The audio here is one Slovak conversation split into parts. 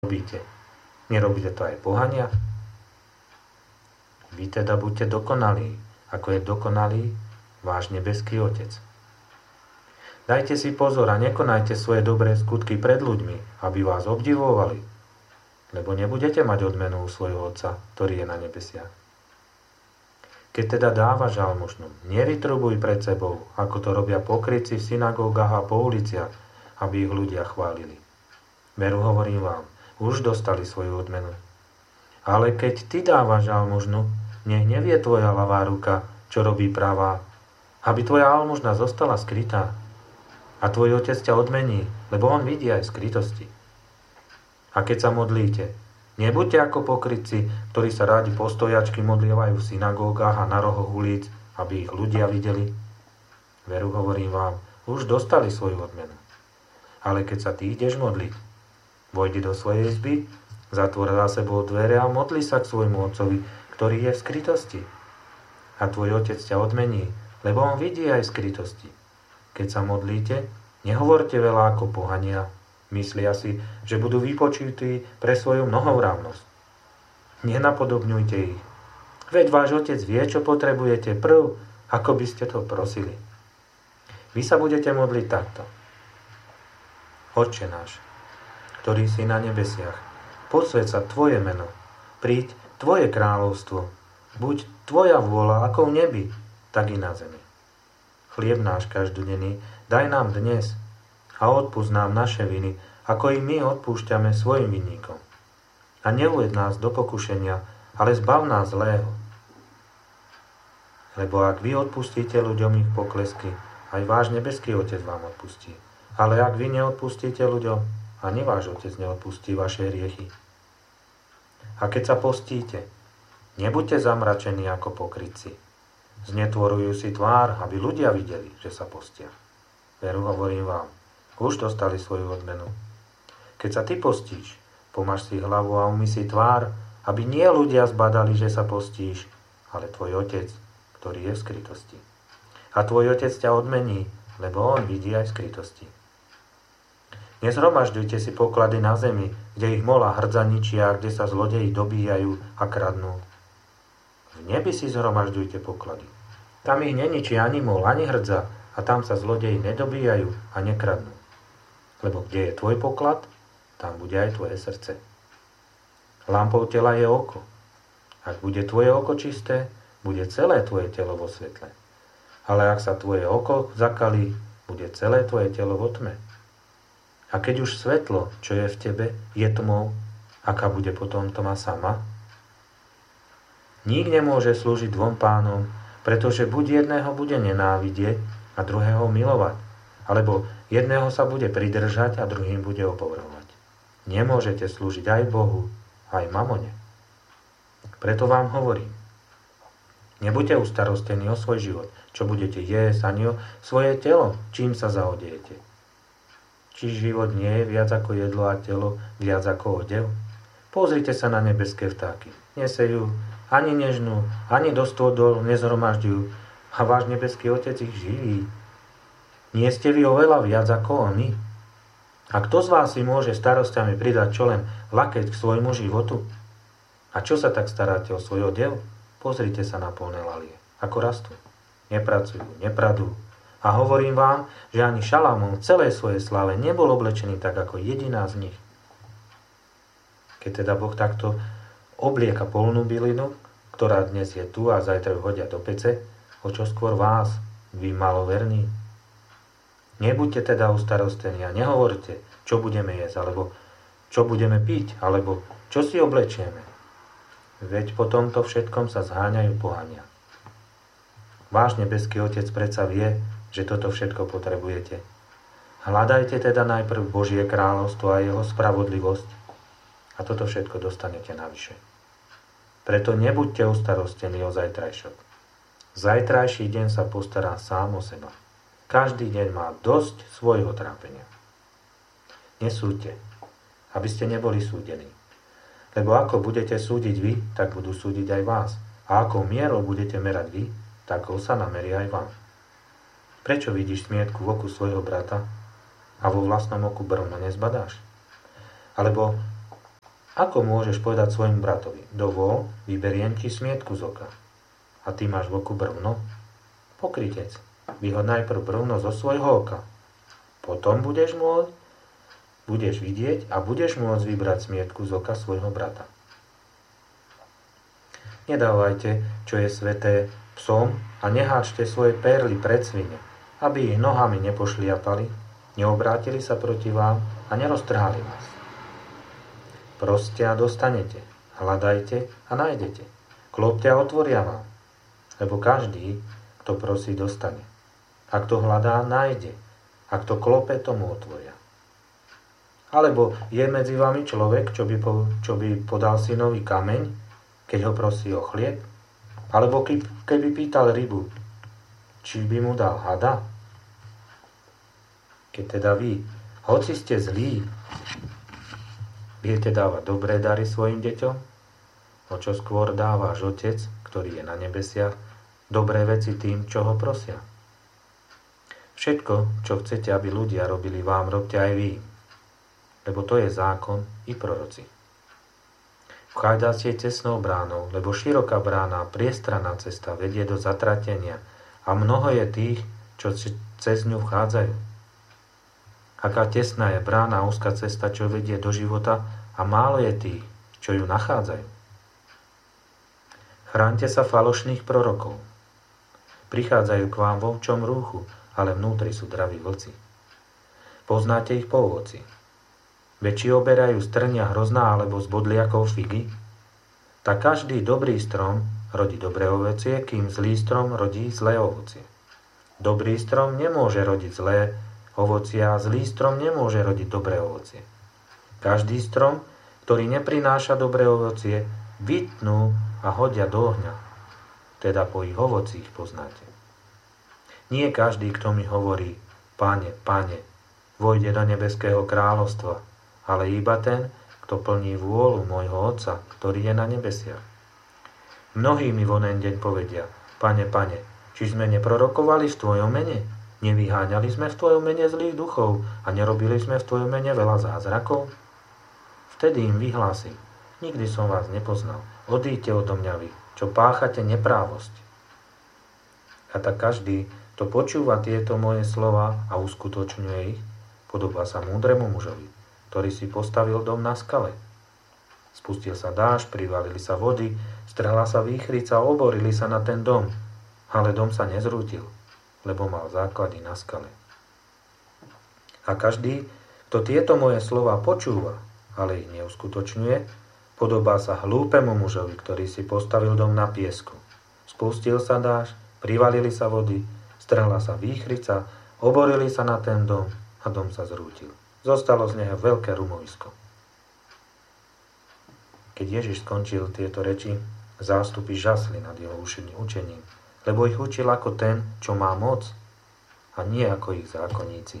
robíte? Nerobíte to aj pohania? Vy teda buďte dokonalí, ako je dokonalý váš nebeský Otec. Dajte si pozor a nekonajte svoje dobré skutky pred ľuďmi, aby vás obdivovali, lebo nebudete mať odmenu u svojho Otca, ktorý je na nebesiach. Keď teda dávaš almužnu, nevytrubuj pred sebou, ako to robia pokrytci v synagógach a po uliciach, aby ich ľudia chválili. Veru, hovorím vám, už dostali svoju odmenu. Ale keď ty dávaš almužnu, nech nevie tvoja ľavá ruka, čo robí pravá, aby tvoja almužna zostala skrytá. A tvoj Otec ťa odmení, lebo on vidí aj skrytosti. A keď sa modlíte, nebuďte ako pokrytci, ktorí sa rádi postojačky modlievajú v synagógach a na rohoch ulic, aby ich ľudia videli. Veru, hovorím vám, už dostali svoju odmenu. Ale keď sa ty ideš modliť, vojdi do svojej izby, zatvor za sebou dvere a modli sa k svojmu Otcovi, ktorý je v skrytosti. A tvoj Otec ťa odmení, lebo on vidí aj skrytosti. Keď sa modlíte, nehovorte veľa ako pohania. Myslia si, že budú vypočutí pre svoju mnohovrávnosť. Nenapodobňujte ich. Veď váš Otec vie, čo potrebujete prv, ako by ste to prosili. Vy sa budete modliť takto. Otče náš, ktorý si na nebesiach, posväť sa tvoje meno, príď tvoje kráľovstvo, buď tvoja vôľa ako v nebi, tak i na zemi. Chlieb náš každodenný daj nám dnes a odpusť nám naše viny, ako i my odpúšťame svojim vinníkom. A neuved nás do pokušenia, ale zbav nás zlého. Lebo ak vy odpustíte ľuďom ich poklesky, aj váš nebeský Otec vám odpustí. Ale ak vy neodpustíte ľuďom, ani váš Otec neodpustí vaše hriechy. A keď sa postíte, nebuďte zamračení ako pokrytci. Znetvorujú si tvár, aby ľudia videli, že sa postia. Veru, hovorím vám, už dostali svoju odmenu. Keď sa ty postíš, pomaž si hlavu a umyj si tvár, aby nie ľudia zbadali, že sa postíš, ale tvoj Otec, ktorý je v skrytosti. A tvoj Otec ťa odmení, lebo on vidí aj v skrytosti. Nezhromažďujte si poklady na zemi, kde ich mola hrdza ničia, kde sa zlodeji dobíjajú a kradnú. V nebi si zhromažďujte poklady. Tam ich neničí ani mol, ani hrdza a tam sa zlodeji nedobíjajú a nekradnú. Lebo kde je tvoj poklad, tam bude aj tvoje srdce. Lampou tela je oko. Ak bude tvoje oko čisté, bude celé tvoje telo vo svetle. Ale ak sa tvoje oko zakalí, bude celé tvoje telo vo tme. A keď už svetlo, čo je v tebe, je tmou, aká bude potom tma sama? Nik nemôže slúžiť dvom pánom, pretože buď jedného bude nenávidieť a druhého milovať, alebo jedného sa bude pridržať a druhým bude opovrhovať. Nemôžete slúžiť aj Bohu, aj mamone. Preto vám hovorím, nebuďte ustarostení o svoj život, čo budete jesť, ani o svoje telo, čím sa zaodiete. Či život nie je viac ako jedlo a telo viac ako odev? Pozrite sa na nebeské vtáky. Nesejú, ani nežnú, ani do stôdol nezhromažďujú a váš nebeský Otec ich živí. Nie ste vy oveľa viac ako oni? A kto z vás si môže starosťami pridať čo len lakeť k svojmu životu? A čo sa tak staráte o svoj odev? Pozrite sa na polné lalie, ako rastú. Nepracujú, nepradú. A hovorím vám, že ani Šalamún v celej svojej sláve nebol oblečený tak ako jediná z nich. Keď teda Boh takto oblieka polnú bylinu, ktorá dnes je tu a zajtra ju hodia do pece, o čo skôr vás, vy maloverní. Nebuďte teda ustarostení a nehovorte, čo budeme jesť, alebo čo budeme piť, alebo čo si oblečieme. Veď po tomto všetkom sa zháňajú pohania. Váš nebeský Otec predsa vie, že toto všetko potrebujete. Hľadajte teda najprv Božie kráľovstvo a jeho spravodlivosť a toto všetko dostanete navyše. Preto nebuďte ustarostení o zajtrajšok. Zajtrajší deň sa postará sám o seba. Každý deň má dosť svojho trápenia. Nesúďte, aby ste neboli súdení. Lebo ako budete súdiť vy, tak budú súdiť aj vás. A ako mierou budete merať vy, takou sa nameria aj vám. Prečo vidíš smietku v oku svojho brata a vo vlastnom oku brvno nezbadáš? Alebo Ako môžeš povedať svojmu bratovi: dovol, vyberiem ti smietku z oka, a ty máš v oku brvno? Pokrytec, vyhoď najprv brvno zo svojho oka. Potom budeš vidieť a budeš môcť vybrať smietku z oka svojho brata. Nedávajte, čo je sveté, psom a neháčte svoje perly pred svine, aby ich nohami nepošliapali, neobrátili sa proti vám a neroztrhali vás. Proste a dostanete, hľadajte a nájdete, klopte a otvoria vám, lebo každý, kto prosí, dostane. A kto hľadá, nájde, a kto klope, tomu otvoria. Alebo je medzi vami človek, čo by podal synovi kameň, keď ho prosí o chlieb? Alebo keby pýtal rybu, či by mu dal hada? Keď teda vy, hoci ste zlí, viete dávať dobré dary svojim deťom, o čo skôr dá váš Otec, ktorý je na nebesiach, dobré veci tým, čo ho prosia. Všetko, čo chcete, aby ľudia robili vám, robte aj vy, lebo to je zákon i proroci. Vchádzate tesnou bránou, lebo široká brána, priestranná cesta vedie do zatratenia a mnoho je tých, čo cez ňu vchádzajú. Aká tesná je brána, úzka cesta, čo vedie do života, a málo je tých, čo ju nachádzajú. Chráňte sa falošných prorokov. Prichádzajú k vám vo včom rúchu, ale vnútri sú draví vlci. Poznáte ich po ovoci. Veď či oberajú z trnia hrozná alebo z bodliakov figy? Tak každý dobrý strom rodí dobré ovocie, kým zlý strom rodí zlé ovocie. Dobrý strom nemôže rodiť zlé ovocie a zlý strom nemôže rodiť dobré ovocie. Každý strom, ktorý neprináša dobré ovocie, vytnú a hodia do ohňa. Teda po ich ovoci ich poznáte. Nie každý, kto mi hovorí: Pane, Pane, vojde do nebeského kráľovstva, ale iba ten, kto plní vôľu môjho Otca, ktorý je na nebesiach. Mnohí mi v onen deň povedia: Pane, Pane, či sme neprorokovali v Tvojom mene? Nevyháňali sme v Tvojom mene zlých duchov a nerobili sme v Tvojom mene veľa zázrakov? Vtedy im vyhlásim: Nikdy som vás nepoznal. Odíďte odo mňa vy, čo páchate neprávosť. A tak každý, kto počúva tieto moje slova a uskutočňuje ich, podobá sa múdremu mužovi, ktorý si postavil dom na skale. Spustil sa dážď, privalili sa vody, strhla sa výchrica a oborili sa na ten dom, ale dom sa nezrútil, lebo mal základy na skale. A každý, kto tieto moje slova počúva, ale ich neuskutočňuje, podobá sa hlúpemu mužovi, ktorý si postavil dom na piesku. Spustil sa dážď, privalili sa vody, strhla sa výchrica, oborili sa na ten dom a dom sa zrútil. Zostalo z neho veľké rumovisko. Keď Ježiš skončil tieto reči, zástupy žasli nad jeho učením, lebo ich učil ako ten, čo má moc, a nie ako ich zákonníci.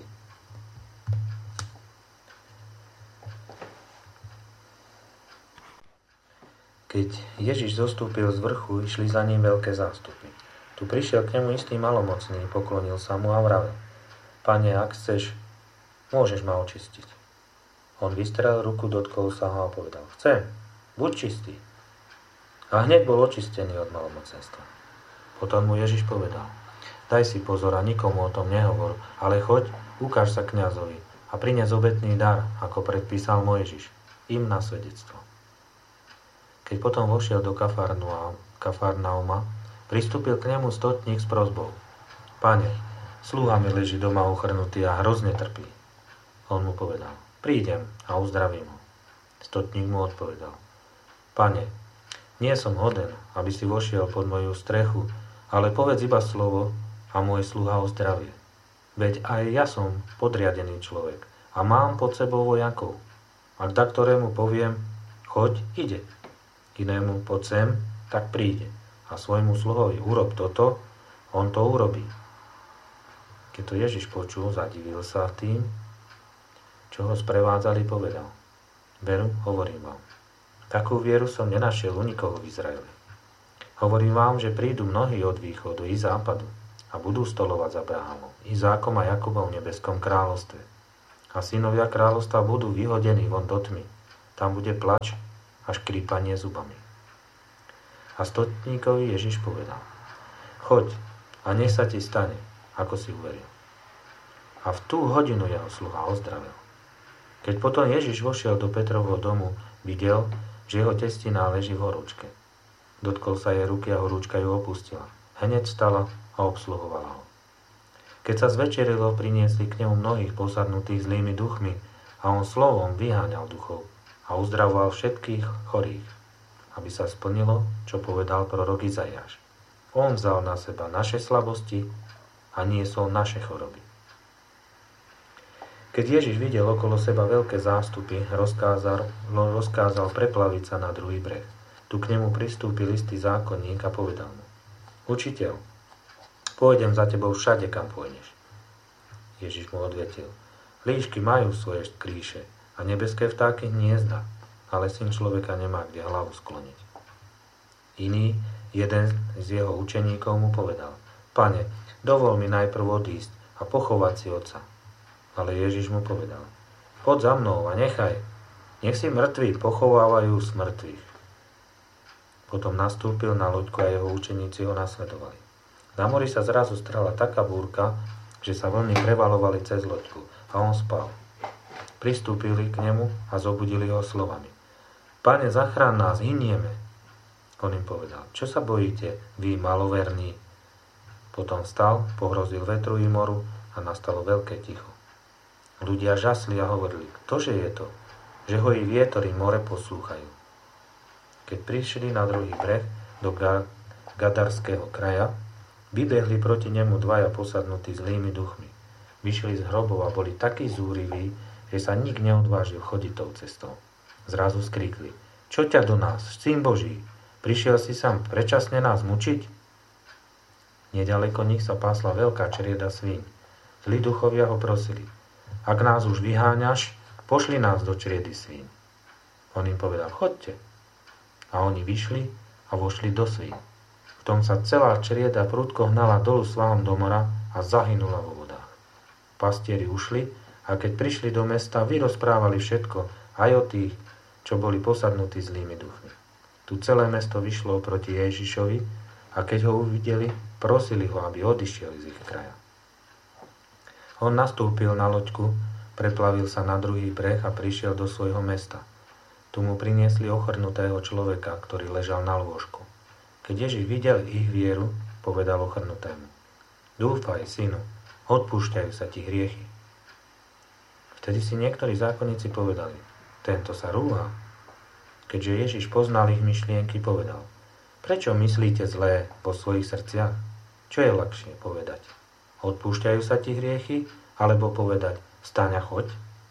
Keď Ježiš zostúpil z vrchu, išli za ním veľké zástupy. Tu prišiel k nemu istý malomocný, poklonil sa mu a vravel: Pane, ak chceš, môžeš ma očistiť. On vystrel ruku, dotkol sa ho a povedal: Chcem, buď čistý. A hneď bol očistený od malomocenstva. Potom mu Ježiš povedal: Daj si pozor a nikomu o tom nehovor, ale choď, ukáž sa kňazovi a prines obetný dar, ako predpísal Mojžiš, im na svedectvo. Keď potom vošiel do Kafarnauma, pristúpil k nemu stotník s prosbou: Pane, sluha mi leží doma uchrnutý a hrozne trpí. On mu povedal: Prídem a uzdravím ho. Stotník mu odpovedal: Pane, nie som hoden, aby si vošiel pod moju strechu, ale povedz iba slovo a môj sluha ozdravie. Veď aj ja som podriadený človek a mám pod sebou vojakov. Ak da ktorému poviem: Choď, ide. Inému: Poď sem, tak príde. A svojmu sluhovi: Urob toto, on to urobí. Keď to Ježiš počul, zadivil sa tým, čo ho sprevádzali, povedal: Veru, hovorím vám, takú vieru som nenašiel u nikoho v Izraeli. Hovorím vám, že prídu mnohí od východu i západu a budú stolovať s Abrahamom, Izákom a Jakubom v nebeskom kráľovstve. A synovia kráľovstva budú vyhodení von do tmy. Tam bude plač a škrípanie zubami. A stotníkovi Ježiš povedal: choď a nech sa ti stane, ako si uveril. A v tú hodinu jeho sluha ozdravil. Keď potom Ježiš vošiel do Petrovho domu, videl, že jeho testina leží v horúčke. Dotkol sa jej ruky a horúčka ju opustila. Hneď vstala a obsluhovala ho. Keď sa zvečerilo, priniesli k nemu mnohých posadnutých zlými duchmi a on slovom vyháňal duchov a uzdravoval všetkých chorých, aby sa splnilo, čo povedal prorok Izaiáš. On vzal na seba naše slabosti a niesol naše choroby. Keď Ježiš videl okolo seba veľké zástupy, rozkázal preplaviť sa na druhý breh. Tu k nemu pristúpil istý zákonník a povedal mu: Učiteľ, pôjdem za tebou všade, kam pôjdeš. Ježiš mu odvetil: Líšky majú svoje kríše a nebeské vtáky hniezda, ale syn človeka nemá kde hlavu skloniť. Iný, jeden z jeho učeníkov mu povedal: Pane, dovol mi najprv odísť a pochovať si otca. Ale Ježiš mu povedal: Poď za mnou a nech si mŕtvi pochovávajú smrtvých. Potom nastúpil na loďku a jeho učeníci ho nasledovali. Na mori sa zrazu strala taká búrka, že sa vlny prevalovali cez loďku a on spal. Pristúpili k nemu a zobudili ho slovami: Pane, zachrán nás, hynieme. On im povedal: Čo sa bojíte, vy maloverní? Potom vstal, pohrozil vetru i moru a nastalo veľké ticho. Ľudia žasli a hovorili: Ktože je to, že ho i vietor i more poslúchajú? Keď prišli na druhý breh do Gadarského kraja, vybehli proti nemu dvaja posadnutí zlými duchmi. Vyšli z hrobov a boli takí zúriví, že sa nik neodvážil chodiť tou cestou. Zrazu skríkli: Čo ťa do nás, syn Boží? Prišiel si sám predčasne nás mučiť? Nedaleko nich sa pásla veľká črieda svíň. Zlí duchovia ho prosili: Ak nás už vyháňaš, pošli nás do čriedy svíň. On im povedal: Choďte. A oni vyšli a vošli do svíň. V tom sa celá črieda prudko hnala dolu svalom do mora a zahynula vo vodách. Pastieri ušli a keď prišli do mesta, vyrozprávali všetko, aj o tých, čo boli posadnutí zlými duchmi. Tu celé mesto vyšlo proti Ježišovi a keď ho uvideli, prosili ho, aby odišiel z ich kraja. On nastúpil na loďku, preplavil sa na druhý breh a prišiel do svojho mesta. Tu mu priniesli ochrnutého človeka, ktorý ležal na lôžku. Keď Ježiš videl ich vieru, povedal ochrnutému: Dúfaj, synu, odpúšťajú sa ti hriechy. Vtedy si niektorí zákonníci povedali: Tento sa rúha. Keďže Ježiš poznal ich myšlienky, povedal: Prečo myslíte zlé vo svojich srdciach? Čo je ľahšie povedať? Odpúšťajú sa ti hriechy, alebo povedať: Vstaň a choď?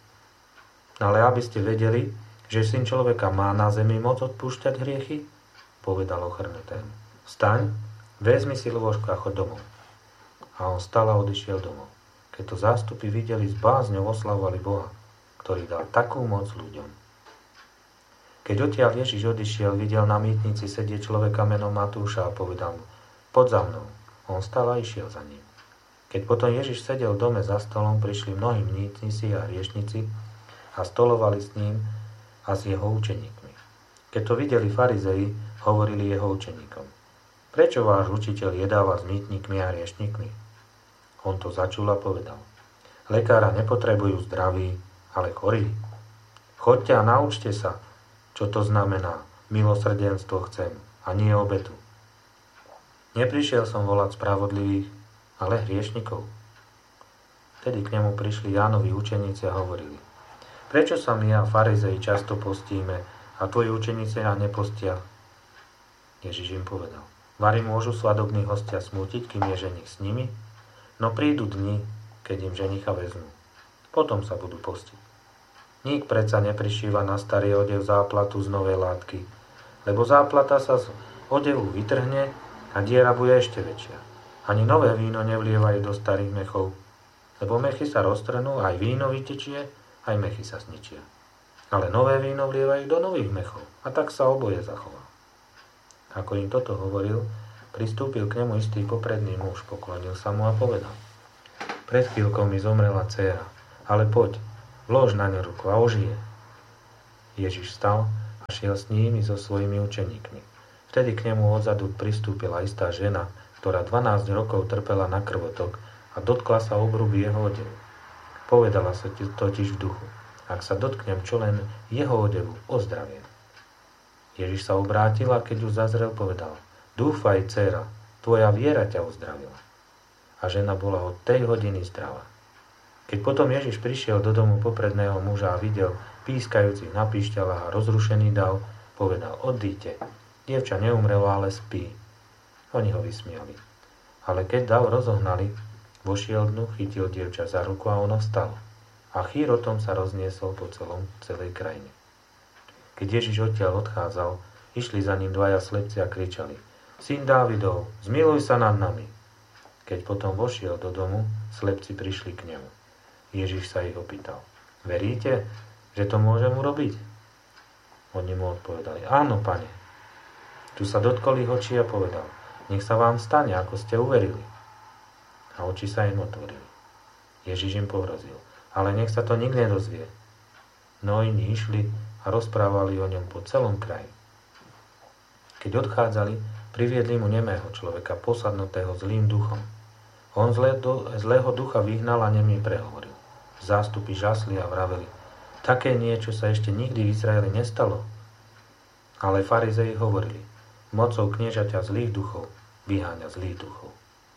Ale aby ste vedeli, že syn človeka má na zemi moc odpúšťať hriechy, povedal ochrnutému: Vstaň, vezmi si lôžko a choď domov. A on vstal a odišiel domov. Keď to zástupy videli, s bázňou oslavovali Boha, ktorý dal takú moc ľuďom. Keď odtiaľ Ježiš odišiel, videl na mýtnici sedieť človeka menom Matúša a povedal mu: Poď za mnou. On vstal a išiel za ním. Keď potom Ježiš sedel v dome za stolom, prišli mnohí mýtnici a hriešnici a stolovali s ním a s jeho učeníkmi. Keď to videli farizei, hovorili jeho učeníkom: Prečo váš učiteľ jedáva s mýtnikmi a hriešnikmi? On to začul a povedal: Lekára nepotrebujú zdraví, ale chorí. Choďte a naučte sa, čo to znamená: milosrdenstvo chcem a nie obetu. Neprišiel som volať spravodlivých, ale hriešnikov. Vtedy k nemu prišli Jánovi učeníci a hovorili: Prečo sa my a farizei často postíme a tvoji učeníci a nepostia? Ježiš im povedal: Vari môžu svadobní hostia smútiť, kým je ženich s nimi? No prídu dni, keď im ženicha vezmú. Potom sa budú postiť. Nik predsa neprišíva na starý odev záplatu z novej látky, lebo záplata sa z odevu vytrhne a diera bude ešte väčšia. Ani nové víno nevlievajú do starých mechov, lebo mechy sa roztrhnú, aj víno vytečie, aj mechy sa zničia. Ale nové víno vlievajú do nových mechov a tak sa oboje zachová. Ako im toto hovoril, pristúpil k nemu istý popredný muž, poklonil sa mu a povedal: Pred chvíľkou mi zomrela dcéra, ale poď, vlož na ňu ruku a ožije. Ježiš vstal a šiel s ním i so svojimi učeníkmi. Vtedy k nemu odzadu pristúpila istá žena, ktorá 12 rokov trpela na krvotok a dotkla sa obruby jeho odevu. Povedala sa totiž v duchu: ak sa dotknem čo len jeho odevu, ozdraviem. Ježiš sa obrátil a keď ju zazrel, povedal: dúfaj, dcéra, tvoja viera ťa uzdravila. A žena bola od tej hodiny zdravá. Keď potom Ježiš prišiel do domu popredného muža a videl pískajúcich na píšťalách a rozrušený dav, povedal: odíďte, dievča neumrelo, ale spí. Oni ho vysmiali. Ale keď dav rozohnali, vošiel dnu, chytil dievča za ruku a ono vstalo. A chýr o tom sa rozniesol po celej krajine. Keď Ježiš odtiaľ odchádzal, išli za ním dvaja slepci a kričali: Syn Dávidov, zmiluj sa nad nami. Keď potom vošiel do domu, slepci prišli k nemu. Ježiš sa ich opýtal: veríte, že to môžem urobiť? Oni mu odpovedali: áno, pane. Tu sa dotkol ich očí a povedal: nech sa vám stane, ako ste uverili. A oči sa im otvorili. Ježiš im pohrozil: ale nech sa to nik nedozvie. No iní išli a rozprávali o ňom po celom kraji. Keď odchádzali, priviedli mu nemého človeka, posadnutého zlým duchom. On zlého ducha vyhnal a nemý prehovoril. Zástupy žasli a vraveli: také niečo sa ešte nikdy v Izraeli nestalo. Ale farizei hovorili: mocou kniežaťa zlých duchov vyháňa zlých duchov.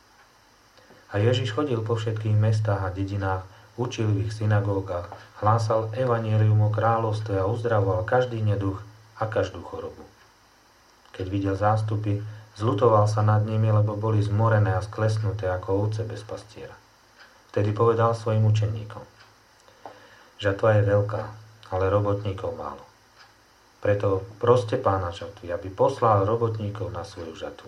A Ježiš chodil po všetkých mestách a dedinách, učil v ich synagógach, hlásal evanjelium o kráľovstve a uzdravoval každý neduch a každú chorobu. Keď videl zástupy, zľutoval sa nad nimi, lebo boli zmorené a sklesnuté ako ovce bez pastiera. Vtedy povedal svojim učeníkom: žatva je veľká, ale robotníkov málo. Preto proste Pána žatvy, aby poslal robotníkov na svoju žatvu.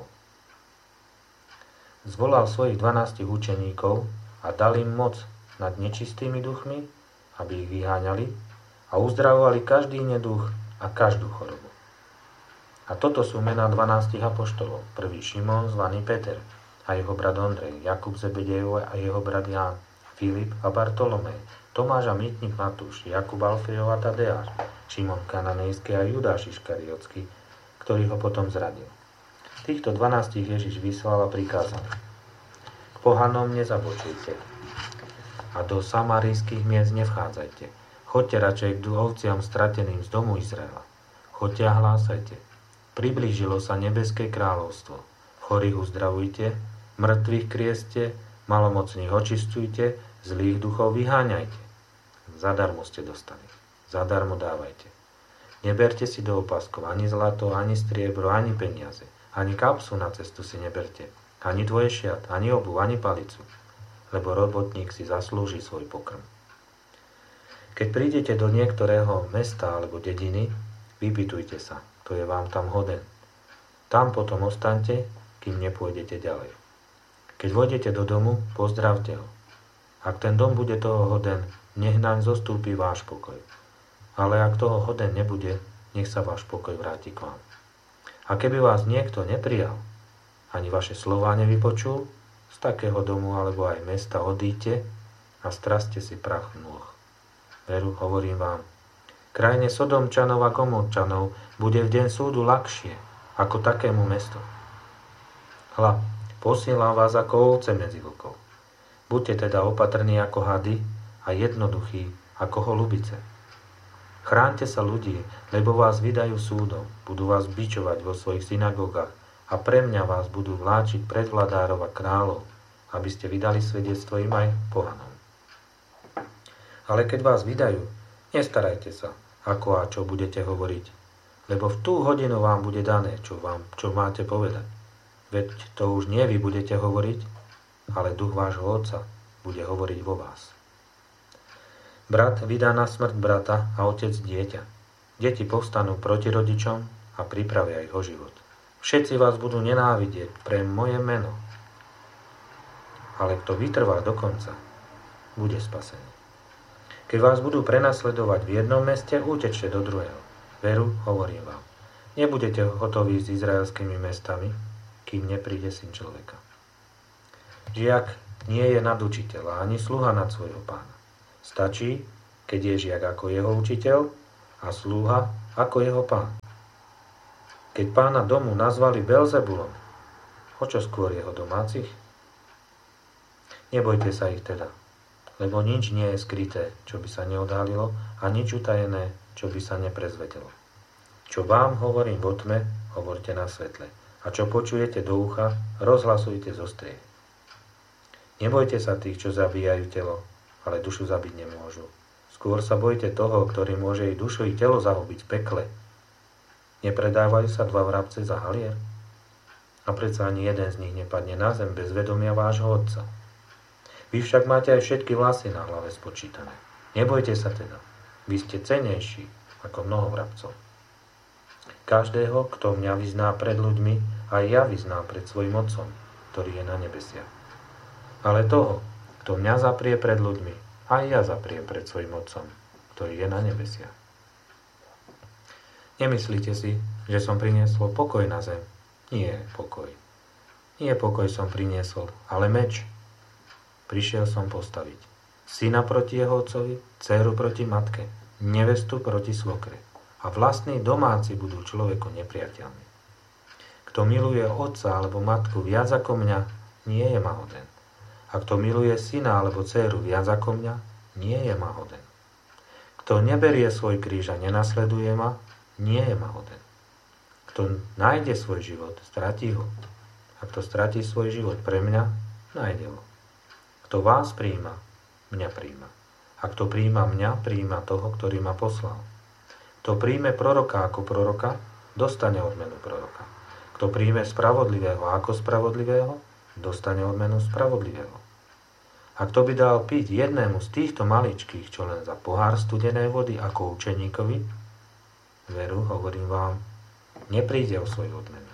Zvolal svojich 12 učeníkov a dal im moc nad nečistými duchmi, aby ich vyháňali a uzdravovali každý neduch a každú chorobu. A toto sú mená 12 apoštolov. Prvý Šimon, zvaný Peter, a jeho brat Ondrej, Jakub Zebedejov a jeho brat Ján, Filip a Bartolomej, Tomáš a mýtnik Matúš, Jakub Alfejov a Tadeáš, Šimon Kananejský a Judáš Iškariotský, ktorý ho potom zradil. Týchto 12 Ježiš vyslal a prikázal: k pohanom nezabočujte a do samarijských miest nevchádzajte. Choďte radšej k ovciam strateným z domu Izraela. Choďte a hlásajte: priblížilo sa nebeské kráľovstvo. Chorých uzdravujte, mŕtvych krieste, malomocných očistujte, zlých duchov vyháňajte. Zadarmo ste dostali, zadarmo dávajte. Neberte si do opaskov ani zlato, ani striebro, ani peniaze, ani kapsu na cestu si neberte, ani dvojšiat, ani obuv, ani palicu, lebo robotník si zaslúži svoj pokrm. Keď prídete do niektorého mesta alebo dediny, vypytujte sa, to je vám tam hoden. Tam potom ostaňte, kým nepôjdete ďalej. Keď vojdete do domu, pozdravte ho. Ak ten dom bude toho hoden, nech naň zostúpi váš pokoj. Ale ak toho hoden nebude, nech sa váš pokoj vráti k vám. A keby vás niekto neprijal, ani vaše slová nevypočul, z takého domu alebo aj mesta odíďte a straste si prach nôh. Veru, hovorím vám, krajine Sodomčanov a Gomorčanov bude v deň súdu ľahšie ako takému mestu. Hľa, posielam vás ako ovce medzi vlkov. Buďte teda opatrní ako hady a jednoduchí ako holubice. Chráňte sa ľudí, lebo vás vydajú súdom, budú vás bičovať vo svojich synagógach a pre mňa vás budú vláčiť pred vladárov a kráľov, aby ste vydali svedectvo im aj pohanom. Ale keď vás vydajú, nestarajte sa, ako a čo budete hovoriť, lebo v tú hodinu vám bude dané, čo máte povedať. Veď to už nie vy budete hovoriť, ale duch vášho Otca bude hovoriť vo vás. Brat vydá na smrť brata a otec dieťa. Deti povstanú proti rodičom a pripravia ich o život. Všetci vás budú nenávidieť pre moje meno. Ale kto vytrvá do konca, bude spasený. Keď vás budú prenasledovať v jednom meste, utečte do druhého. Veru, hovorím vám, nebudete hotoví s izraelskými mestami, kým nepríde Syn človeka. Žiak nie je nad učiteľa, ani sluha nad svojho pána. Stačí, keď je žiak ako jeho učiteľ a slúha ako jeho pán. Keď pána domu nazvali Belzebulom, o čo skôr jeho domácich? Nebojte sa ich teda, lebo nič nie je skryté, čo by sa neodhalilo, a nič utajené, čo by sa neprezvedelo. Čo vám hovorím vo tme, hovorte na svetle, a čo počujete do ucha, rozhlasujte zo strie. Nebojte sa tých, čo zabíjajú telo, ale dušu zabiť nemôžu. Skôr sa bojte toho, ktorý môže i dušu i telo zahubiť v pekle. Nepredávajú sa 2 vrabce za halier? A predsa ani jeden z nich nepadne na zem bez vedomia vášho Otca. Vy však máte aj všetky vlasy na hlave spočítané. Nebojte sa teda. Vy ste cennejší ako mnoho vrabcov. Každého, kto mňa vyzná pred ľuďmi, aj ja vyznám pred svojim Otcom, ktorý je na nebesiach. Ale toho, kto mňa zaprie pred ľuďmi, aj ja zapriem pred svojim Otcom, ktorý je na nebesiach. Nemyslíte si, že som priniesol pokoj na zem? Nie pokoj. Nie pokoj som priniesol, ale meč. Prišiel som postaviť syna proti jeho otcovi, dcéru proti matke, nevestu proti svokre. A vlastní domáci budú človeku nepriateľmi. Kto miluje otca alebo matku viac ako mňa, nie je ma hoden. A kto miluje syna alebo dcéru viac ako mňa, nie je ma hoden. Kto neberie svoj kríž a nenasleduje ma, nie je ma hoden. Kto nájde svoj život, stratí ho. A kto stratí svoj život pre mňa, nájde ho. Kto vás prijíma, mňa prijíma. A kto prijíma mňa, prijíma toho, ktorý ma poslal. Kto príjme proroka ako proroka, dostane odmenu proroka. Kto príjme spravodlivého ako spravodlivého, dostane odmenu spravodlivého. A kto by dal piť jednému z týchto maličkých, čo len za pohár studenej vody ako učeníkovi, veru, hovorím vám, nepríde o svoju odmenu.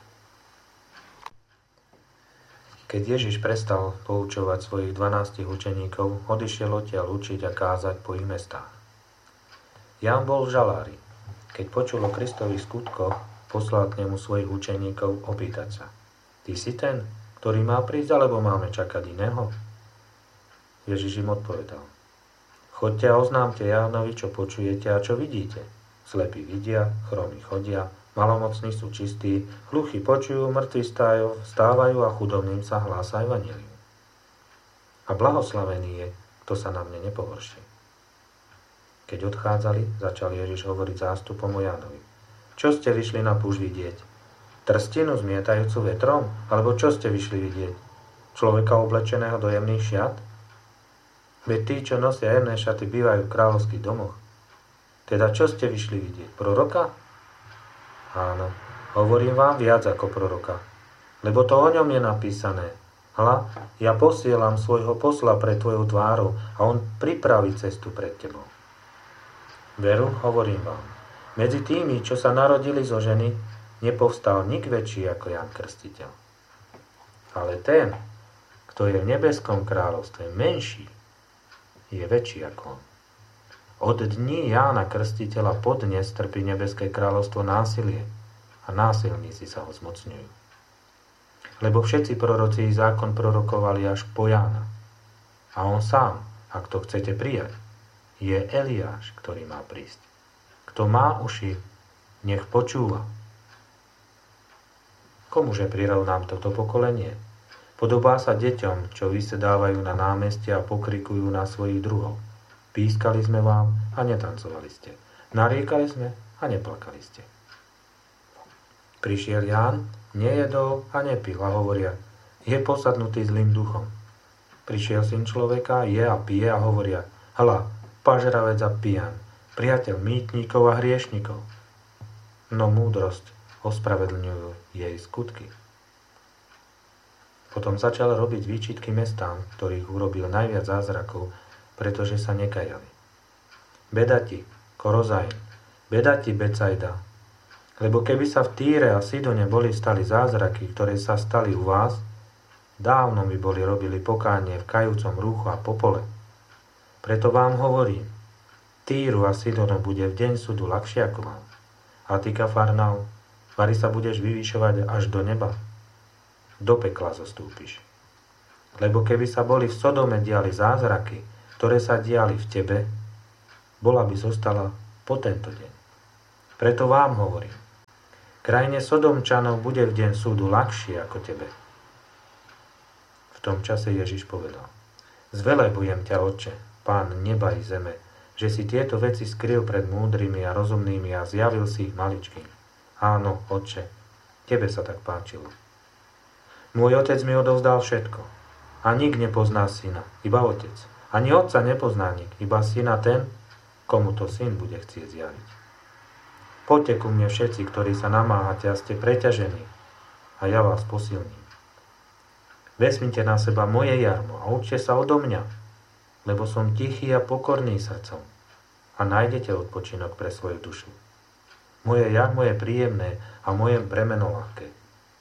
Keď Ježiš prestal poučovať svojich 12 učeníkov, odišiel odtiaľ učiť a kázať po ich mestách. Ján bol v žalári. Keď počul o Kristových skutkoch, poslal k nemu svojich učeníkov opýtať sa: Ty si ten, ktorý má prísť, alebo máme čakať iného? Ježiš im odpovedal: Choďte a oznámte Jánovi, čo počujete a čo vidíte. Slepí vidia, chromí chodia, malomocní sú čistí, hluchí počujú, mŕtvi stávajú a chudobným sa hlása evanjelium. A blahoslavený je, kto sa na mne nepohorší. Keď odchádzali, začal Ježiš hovoriť zástupom o Jánovi. Čo ste vyšli na púšť vidieť? Trstinu zmietajúcu vetrom? Alebo čo ste vyšli vidieť? Človeka oblečeného do jemných šiat? Veď tí, čo nosia jemné šaty, bývajú v kráľovských domoch. Teda čo ste vyšli vidieť? Proroka? Áno, hovorím vám viac ako proroka. Lebo to o ňom je napísané. Hľa, ja posielam svojho posla pred tvojou tvárou a on pripraví cestu pred tebou. Veru, hovorím vám, medzi tými, čo sa narodili zo ženy, nepovstal nik väčší ako Ján Krstiteľ. Ale ten, kto je v nebeskom kráľovstve menší, je väčší ako on. Od dní Jána Krstiteľa podnes trpí nebeské kráľovstvo násilie a násilníci sa ho zmocňujú. Lebo všetci proroci i zákon prorokovali až po Jána. A on sám, ak to chcete prijať, je Eliáš, ktorý má prísť. Kto má uši, nech počúva. Komuže prirovnám toto pokolenie? Podobá sa deťom, čo vysedávajú na námestie a pokrikujú na svojich druhov. Pískali sme vám a netancovali ste. Nariekali sme a neplakali ste. Prišiel Ján, nejedol a nepil a hovoria: je posadnutý zlým duchom. Prišiel syn človeka, je a pije a hovoria: hľa, pažravec a pijan, priateľ mýtnikov a hriešnikov. No múdrosť ospravedlňujú jej skutky. Potom začal robiť výčitky mestám, ktorých urobil najviac zázrakov, pretože sa nekajali. Beda ti, Korozajn, beda ti, Becajda, lebo keby sa v Týre a Sidone boli stali zázraky, ktoré sa stali u vás, dávno by boli robili pokánie v kajúcom rúchu a popole. Preto vám hovorím, Týru a Sidonu bude v deň súdu ľahšie ako vám. A ty, Kafarnaum, vari sa budeš vyvyšovať až do neba. Do pekla zostúpiš. Lebo keby sa boli v Sodome diali zázraky, ktoré sa diali v tebe, bola by zostala po tento deň. Preto vám hovorím, krajine Sodomčanov bude v deň súdu ľahšie ako tebe. V tom čase Ježiš povedal, zvelebujem ťa, Otče, Pán neba i zeme, že si tieto veci skryl pred múdrymi a rozumnými a zjavil si ich maličkým. Áno, Otče, tebe sa tak páčilo. Môj Otec mi odovzdal všetko. A nik nepozná syna, iba Otec. Ani Otca nepozná nik, iba syna ten, komu to syn bude chcieť zjaviť. Poďte ku mne všetci, ktorí sa namáhate a ste preťažení, a ja vás posilním. Vezmite na seba moje jarmo a učte sa odo mňa, lebo som tichý a pokorný srdcom a nájdete odpočinok pre svoju dušu. Moje jarmo je príjemné a moje bremeno ľahké.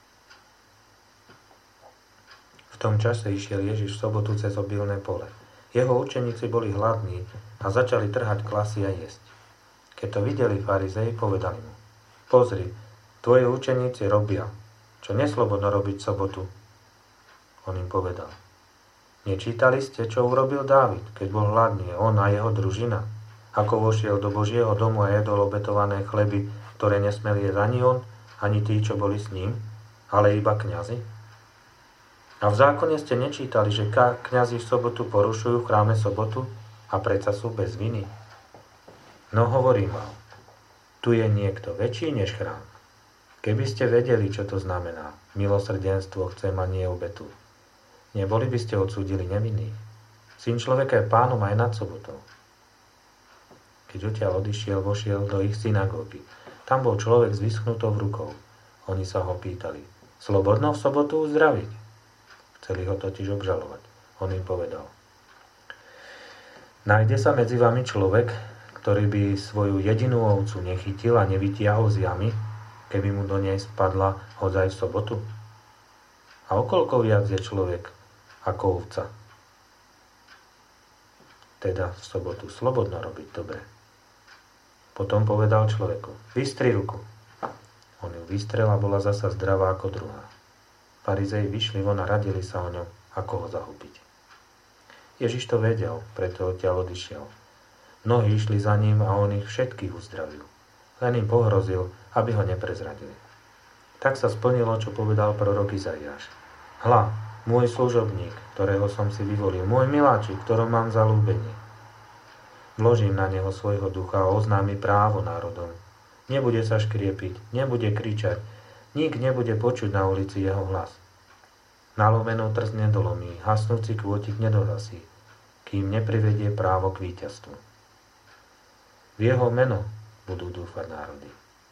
V tom čase išiel Ježiš v sobotu cez obilné pole. Jeho učeníci boli hladní a začali trhať klasy a jesť. Keď to videli farizei, povedali mu, pozri, tvoji učeníci robia, čo neslobodno robiť v sobotu. On im povedal, nečítali ste, čo urobil Dávid, keď bol hladný, on a jeho družina? Ako vošiel do Božieho domu a jedol obetované chleby, ktoré nesmel jesť ani on, ani tí, čo boli s ním, ale iba kňazi? A v zákone ste nečítali, že kňazi v sobotu porušujú v chráme sobotu a predsa sú bez viny? No hovorím vám, tu je niekto väčší než chrám. Keby ste vedeli, čo to znamená, milosrdenstvo chcem a nie obetu, neboli by ste odsúdili nevinných. Syn človeka je pánom aj nad sobotou. Keď odtiaľ odišiel, vošiel do ich synagógy. Tam bol človek s vyschnutou rukou. Oni sa ho pýtali, slobodno v sobotu uzdraviť? Chceli ho totiž obžalovať. On im povedal, nájde sa medzi vami človek, ktorý by svoju jedinú ovcu nechytil a nevytiahol z jamy, keby mu do nej spadla hodzaj v sobotu? A okoľko viac je človek ako ovca? Teda v sobotu slobodno robiť dobre. Potom povedal človeku, vystri ruku. On ju vystrel a bola zasa zdravá ako druhá. Farizei vyšli von a radili sa o ňom, ako ho zahubiť. Ježiš to vedel, preto odtiaľ odišiel. Mnohí išli za ním a on ich všetkých uzdravil. Len im pohrozil, aby ho neprezradili. Tak sa splnilo, čo povedal prorok Izaiáš. Hľa, môj služobník, ktorého som si vyvolil, môj miláčik, ktorom mám zaľúbenie. Vložím na neho svojho ducha a oznámi právo národom. Nebude sa škriepiť, nebude kričať, nik nebude počuť na ulici jeho hlas. Nalomenú trst nedolomí, hasnúci kvôtik nedohlasí, kým neprivedie právo k víťazstvu. V jeho meno budú dúfať národy.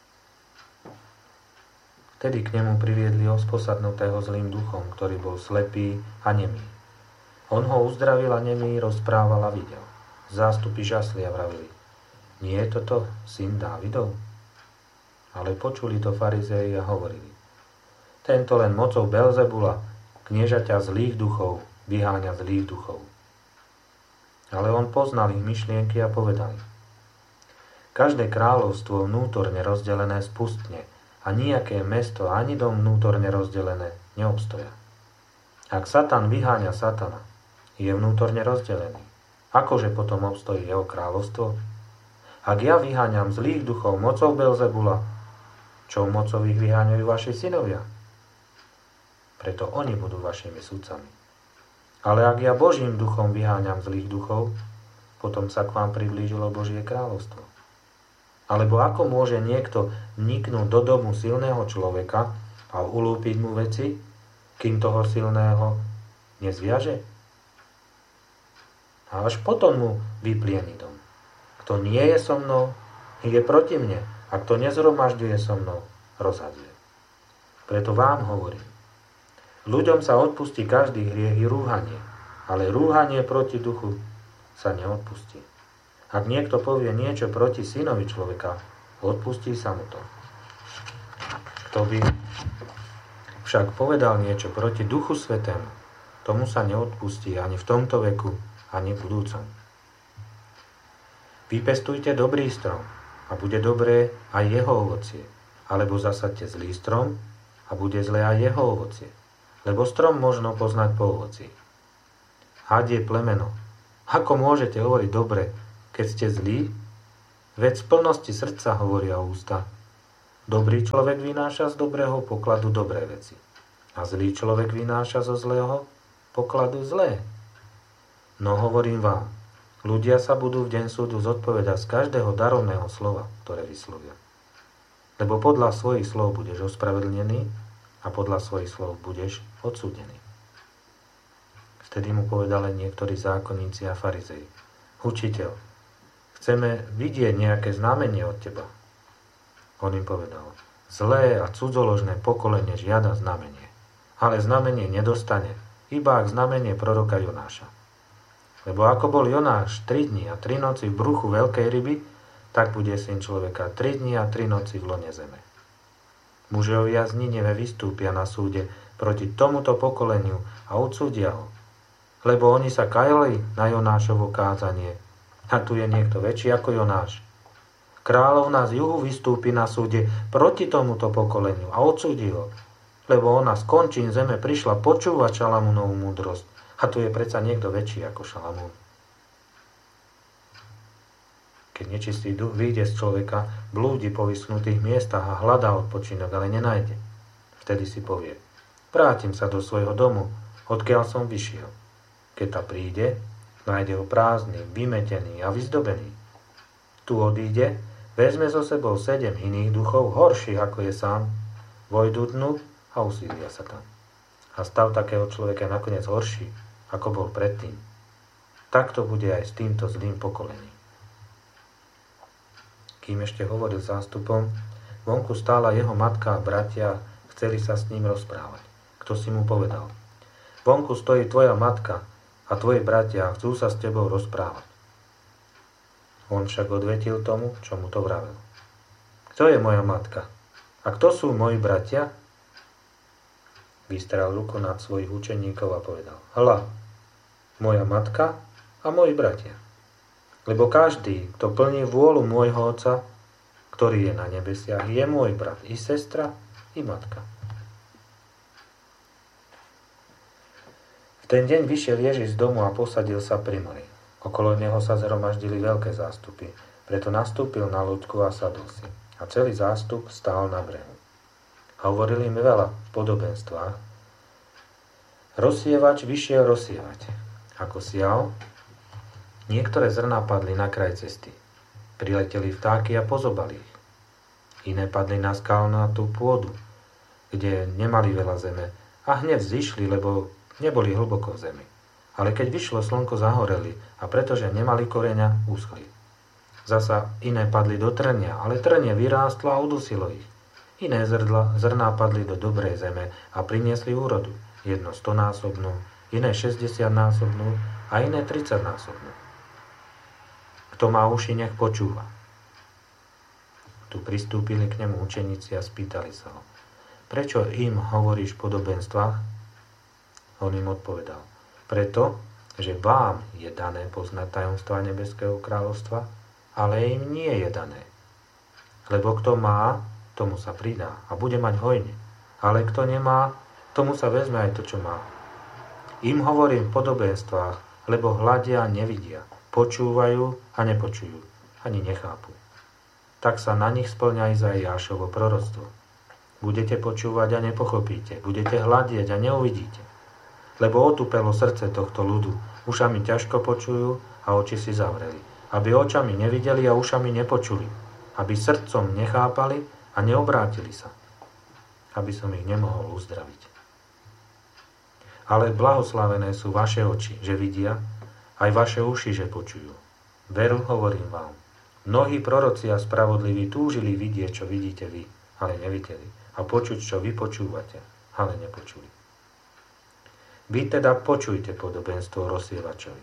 Vtedy k nemu priviedli osposadnutého zlým duchom, ktorý bol slepý a nemý. On ho uzdravil a nemý rozprával a videl. Zástupy žasli a vravili, nie je toto syn Dávidov? Ale počuli to farizei a hovorili, tento len mocou Belzebula, kniežaťa zlých duchov, vyháňa zlých duchov. Ale on poznal ich myšlienky a povedal, každé kráľovstvo vnútorne rozdelené spustne a nijaké mesto ani dom vnútorne rozdelené neobstoja. Ak Satan vyháňa Satana, je vnútorne rozdelený. Akože potom obstojí jeho kráľovstvo? Ak ja vyháňam zlých duchov mocou Belzebula, čou mocou ich vyháňajú vaši synovia? Preto oni budú vašimi sudcami. Ale ak ja Božím duchom vyháňam zlých duchov, potom sa k vám priblížilo Božie kráľovstvo. Alebo ako môže niekto vniknúť do domu silného človeka a ulúpiť mu veci, kým toho silného nezviaže? A až potom mu vyplieni dom. Kto nie je so mnou, je proti mne. A kto nezhromažďuje so mnou, rozhadzuje. Preto vám hovorím, ľuďom sa odpustí každý hriech i rúhanie, ale rúhanie proti duchu sa neodpustí. Ak niekto povie niečo proti synovi človeka, odpustí sa mu to. Kto by však povedal niečo proti Duchu Svätému, tomu sa neodpustí ani v tomto veku, ani v budúcom. Vypestujte dobrý strom a bude dobré aj jeho ovocie, alebo zasaďte zlý strom a bude zlé aj jeho ovocie, lebo strom možno poznať po ovoci. Had je plemeno. Ako môžete hovoriť dobre, keď ste zlí? Veď z plnosti srdca hovoria ústa. Dobrý človek vynáša z dobrého pokladu dobré veci. A zlý človek vynáša zo zlého pokladu zlé. No hovorím vám, ľudia sa budú v deň súdu zodpovedať z každého darovného slova, ktoré vyslovia. Lebo podľa svojich slov budeš ospravedlnený a podľa svojich slov budeš odsúdený. Vtedy mu povedali niektorí zákonníci a farizei: Učiteľ, chceme vidieť nejaké znamenie od teba. On im povedal: Zlé a cudzoložné pokolenie žiada znamenie, ale znamenie nedostane, iba ak znamenie proroka Jonáša. Lebo ako bol Jonáš 3 dni a 3 noci v bruchu veľkej ryby, tak bude Syn človeka 3 dni a 3 noci v lone zeme. Mužovia z Nineve vystúpia na súde proti tomuto pokoleniu a odsúdia ho, lebo oni sa kajali na Jonášovo kázanie. A tu je niekto väčší ako Jonáš. Kráľovna z juhu vystúpi na súde proti tomuto pokoleniu a odsúdi ho, lebo ona z končín zeme prišla počúvať Šalamúnovú múdrosť. A tu je predsa niekto väčší ako Šalamún. Keď nečistý duch vyjde z človeka, blúdi po vyschnutých miestach a hľadá odpočinok, ale nenájde. Vtedy si povie: Vrátim sa do svojho domu, odkiaľ som vyšiel. Keď ta príde, nájde ho prázdny, vymetený a vyzdobený. Tu odíde, vezme so sebou 7 iných duchov, horších ako je sám, vojdu dnu a usídlia sa tam. A stav takého človeka je nakoniec horší, ako bol predtým. Tak to bude aj s týmto zlým pokolením. Kým ešte hovoril zástupom, vonku stála jeho matka a bratia, chceli sa s ním rozprávať. Kto si mu povedal: Vonku stojí tvoja matka a tvoji bratia chcú sa s tebou rozprávať. On však odvetil tomu, čo mu to vravel: Kto je moja matka? A kto sú moji bratia? Vystrel ruku nad svojich učeníkov a povedal: Hľa, moja matka a moji bratia. Lebo každý, kto plní vôľu môjho Otca, ktorý je na nebesiach, je môj brat, i sestra, i matka. V ten deň vyšiel Ježiš z domu a posadil sa pri mori. Okolo neho sa zhromaždili veľké zástupy, preto nastúpil na loďku a sadol si. A celý zástup stál na brehu. A hovoril im veľa v podobenstvách. Rozsievač vyšiel rozsievať. Ako sial, niektoré zrná padli na kraj cesty. Prileteli vtáky a pozobali ich. Iné padli na skalnatú pôdu, kde nemali veľa zeme a hneď zišli, lebo neboli hlboko v zemi. Ale keď vyšlo slnko, zahoreli a pretože nemali koreňa, uschli. Zasa iné padli do trnia, ale trnie vyrástlo a udusilo ich. Iné zrná padli do dobrej zeme a priniesli úrodu. Jedno 100-násobnú, iné 60-násobnú a iné 30-násobnú. Kto má uši, nech počúva. Tu pristúpili k nemu učeníci a spýtali sa ho: Prečo im hovoríš v podobenstvách? On im odpovedal: Preto, že vám je dané poznať tajomstvá nebeského kráľovstva, ale im nie je dané. Lebo kto má, tomu sa pridá a bude mať hojne. Ale kto nemá, tomu sa vezme aj to, čo má. Im hovorím v podobenstvách, lebo hľadia a nevidia, počúvajú a nepočujú, ani nechápu. Tak sa na nich spĺňa Izaiášovo proroctvo. Budete počúvať a nepochopíte, budete hľadieť a neuvidíte. Lebo otupelo srdce tohto ľudu, ušami ťažko počujú a oči si zavreli. Aby očami nevideli a ušami nepočuli. Aby srdcom nechápali a neobrátili sa. Aby som ich nemohol uzdraviť. Ale blahoslavené sú vaše oči, že vidia, aj vaše uši, že počujú. Veru, hovorím vám, mnohí proroci a spravodliví túžili vidieť, čo vidíte vy, ale nevideli, a počuť, čo vy počúvate, ale nepočuli. Vy teda počujte podobenstvo rozsievačovi.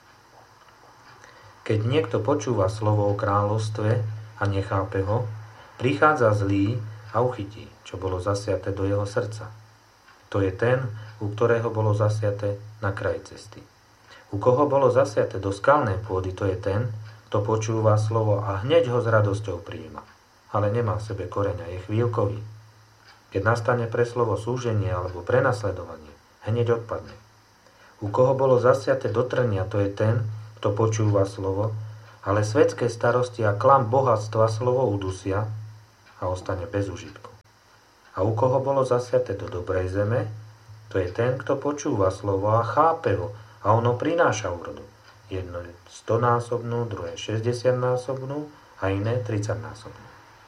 Keď niekto počúva slovo o kráľovstve a nechápe ho, prichádza zlý a uchytí, čo bolo zasiaté do jeho srdca. To je ten, u ktorého bolo zasiaté na kraji cesty. U koho bolo zasiaté do skalnej pôdy, to je ten, kto počúva slovo a hneď ho s radosťou prijíma, ale nemá v sebe koreňa, je chvíľkový. Keď nastane pre slovo súženie alebo prenasledovanie, hneď odpadne. U koho bolo zasiaté do trnia, to je ten, kto počúva slovo, ale svetské starosti a klam bohatstva slovo udusia a ostane bez užitku. A u koho bolo zasiaté do dobrej zeme, to je ten, kto počúva slovo a chápe ho a ono prináša úrodu. Jedno 100-násobnú, druhé 60-násobnú a iné 30-násobnú.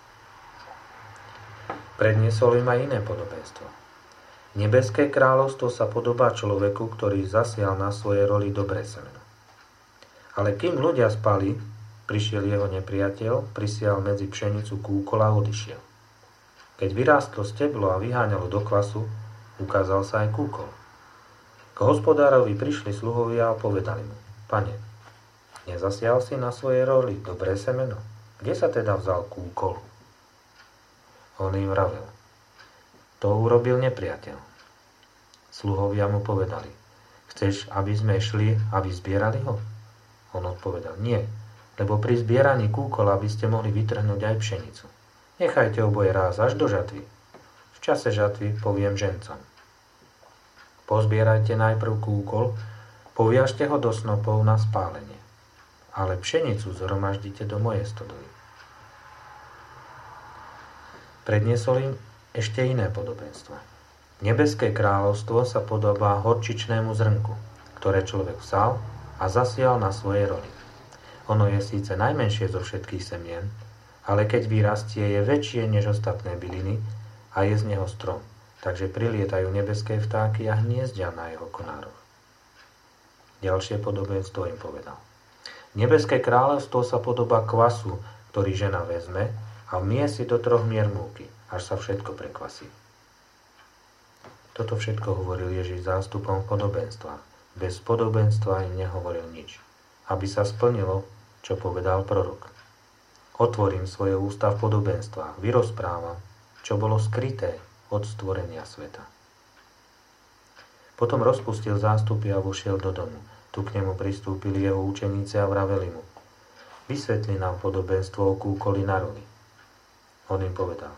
Predniesol im aj iné podobenstvo. Nebeské kráľovstvo sa podobá človeku, ktorý zasial na svojej roli dobré semeno. Ale kým ľudia spali, prišiel jeho nepriateľ, prisial medzi pšenicu kúkol a odišiel. Keď vyrástlo steblo a vyháňalo do kvasu, ukázal sa aj kúkol. K hospodárovi prišli sluhovia a povedali mu: Pane, nezasial si na svojej roli dobré semeno? Kde sa teda vzal kúkol? On im vravel: To urobil nepriateľ. Sluhovia mu povedali: Chceš, aby sme šli a vyzbierali ho? On odpovedal: Nie, lebo pri zbieraní kúkola by ste mohli vytrhnúť aj pšenicu. Nechajte oboje ráz až do žatvy. V čase žatvy poviem žencom: Pozbierajte najprv kúkol, poviažte ho do snopov na spálenie, ale pšenicu zhromaždite do mojej stodoly. Predniesol im ešte iné podobenstvo. Nebeské kráľovstvo sa podobá horčičnému zrnku, ktoré človek vzal a zasial na svojej roli. Ono je síce najmenšie zo všetkých semien, ale keď vyrastie, je väčšie než ostatné byliny a je z neho strom, takže prilietajú nebeské vtáky a hniezdia na jeho konároch. Ďalšie podobenstvo im povedal. Nebeské kráľovstvo sa podobá kvasu, ktorý žena vezme a vmiesi do 3 mier múky, až sa všetko prekvasí. Toto všetko hovoril Ježiš zástupom v podobenstvách. Bez podobenstva im nehovoril nič, aby sa splnilo, čo povedal prorok. Otvorím svoje ústa v podobenstvách, vyrozprávam, čo bolo skryté od stvorenia sveta. Potom rozpustil zástupy a vošiel do domu. Tu k nemu pristúpili jeho učeníci a vraveli mu: Vysvetli nám podobenstvo o kúkoli na roli. On im povedal: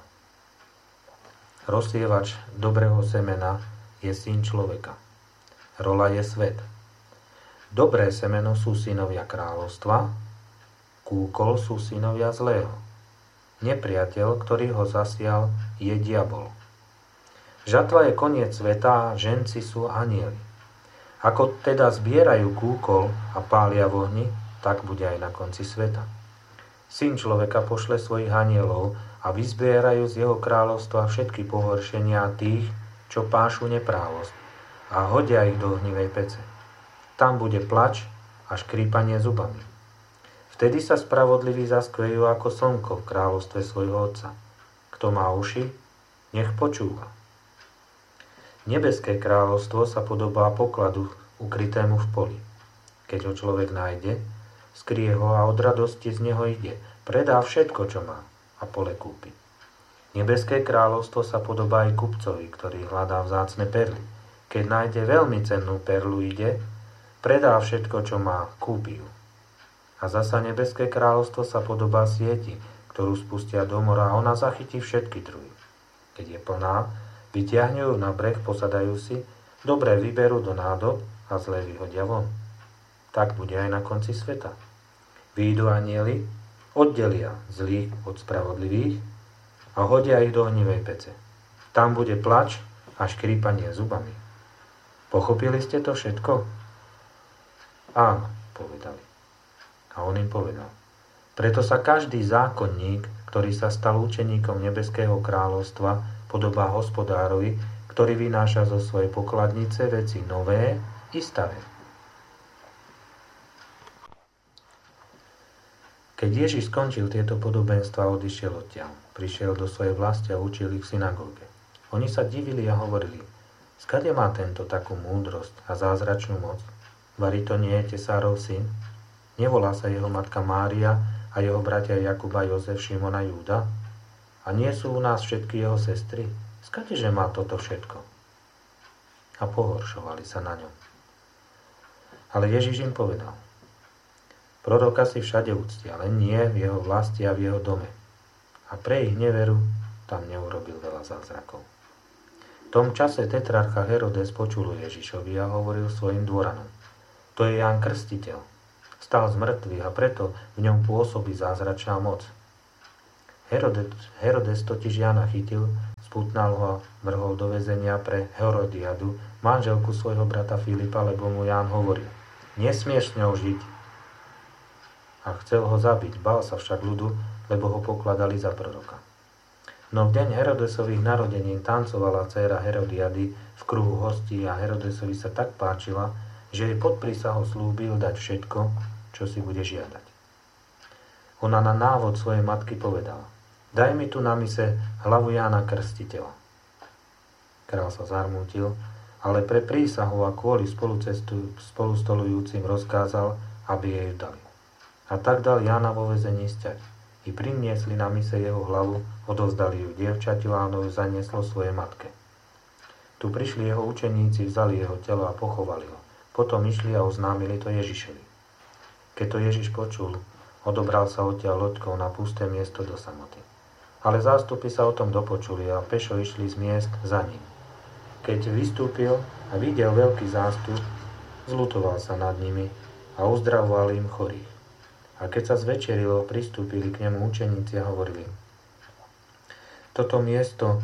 Rozsievač dobrého semena je syn človeka. Rola je svet. Dobré semeno sú synovia kráľovstva, kúkol sú synovia zlého. Nepriateľ, ktorý ho zasial, je diabol. Žatva je koniec sveta a ženci sú anjeli. Ako teda zbierajú kúkol a pália v ohni, tak bude aj na konci sveta. Syn človeka pošle svojich anjelov a vyzbierajú z jeho kráľovstva všetky pohoršenia tých, čo pášu neprávosť, a hodia ich do ohnivej pece. Tam bude plač a škrípanie zubami. Vtedy sa spravodliví zaskvejú ako slnko v kráľovstve svojho Otca. Kto má uši, nech počúva. Nebeské kráľovstvo sa podobá pokladu ukrytému v poli. Keď ho človek nájde, skrie ho a od radosti z neho ide. Predá všetko, čo má, a pole kúpi. Nebeské kráľovstvo sa podobá aj kupcovi, ktorý hľadá vzácne perly. Keď nájde veľmi cennú perlu, ide, predá všetko, čo má, kúpi ju. A zasa nebeské kráľovstvo sa podobá sieti, ktorú spustia do mora a ona zachytí všetky druhy. Keď je plná, vytiahnu ju na breh, posadajú si, dobré vyberú do nádob a zlé vyhodia von. Tak bude aj na konci sveta. Výjdu anjeli, oddelia zlých od spravodlivých a hodia ich do ohnivej pece. Tam bude plač a škrípanie zubami. Pochopili ste to všetko? Áno, povedali. A on im povedal: Preto sa každý zákonník, ktorý sa stal učeníkom nebeského kráľovstva, podobá hospodárovi, ktorý vynáša zo svojej pokladnice veci nové i staré. Keď Ježiš skončil tieto podobenstvá, odišiel odtiaľ. Prišiel do svojej vlasti a učil ich v synagóge. Oni sa divili a hovorili: Skade má tento takú múdrosť a zázračnú moc? Vari to nie je Tesárov syn? Nevolá sa jeho matka Mária a jeho bratia Jakub a Jozef, Šimon a Júda? A nie sú u nás všetky jeho sestry? Skadeže má toto všetko? A pohoršovali sa na ňom. Ale Ježiš im povedal: Proroka si všade uctia, len nie v jeho vlasti a v jeho dome. A pre ich neveru tam neurobil veľa zázrakov. V tom čase tetrarcha Herodes počul Ježišovi a hovoril svojim dôranom: To je Ján Krstiteľ. vstal z mŕtvych a preto v ňom pôsobí zázračná moc. Herodes totiž Jána chytil, spútnal ho a vrhol do väzenia pre Herodiadu, manželku svojho brata Filipa, lebo mu Ján hovoril: nesmieš s ňou žiť. A chcel ho zabiť, bál sa však ľudu, lebo ho pokladali za proroka. No v deň Herodesových narodenín tancovala dcéra Herodiady v kruhu hostí a Herodesovi sa tak páčila, že jej pod prísahou slúbil dať všetko, čo si bude žiadať. Ona na návod svojej matky povedala: daj mi tu na mise hlavu Jána Krstiteľa. Král sa zarmútil, ale pre prísahu a kvôli spolustolujúcim rozkázal, aby jej dali. A tak dal Jána vo väzení sťať. I priniesli na mise jeho hlavu, odovzdali ju dievčaťu a ono ju zanieslo svojej matke. Tu prišli jeho učeníci, vzali jeho telo a pochovali ho. Potom išli a oznámili to Ježišovi. Keď to Ježiš počul, odobral sa odtiaľ loďkou na pusté miesto do samoty. Ale zástupy sa o tom dopočuli a pešo išli z miest za ním. Keď vystúpil a videl veľký zástup, zľutoval sa nad nimi a uzdravoval im chorých. A keď sa zvečerilo, pristúpili k nemu učeníci a hovorili: Toto miesto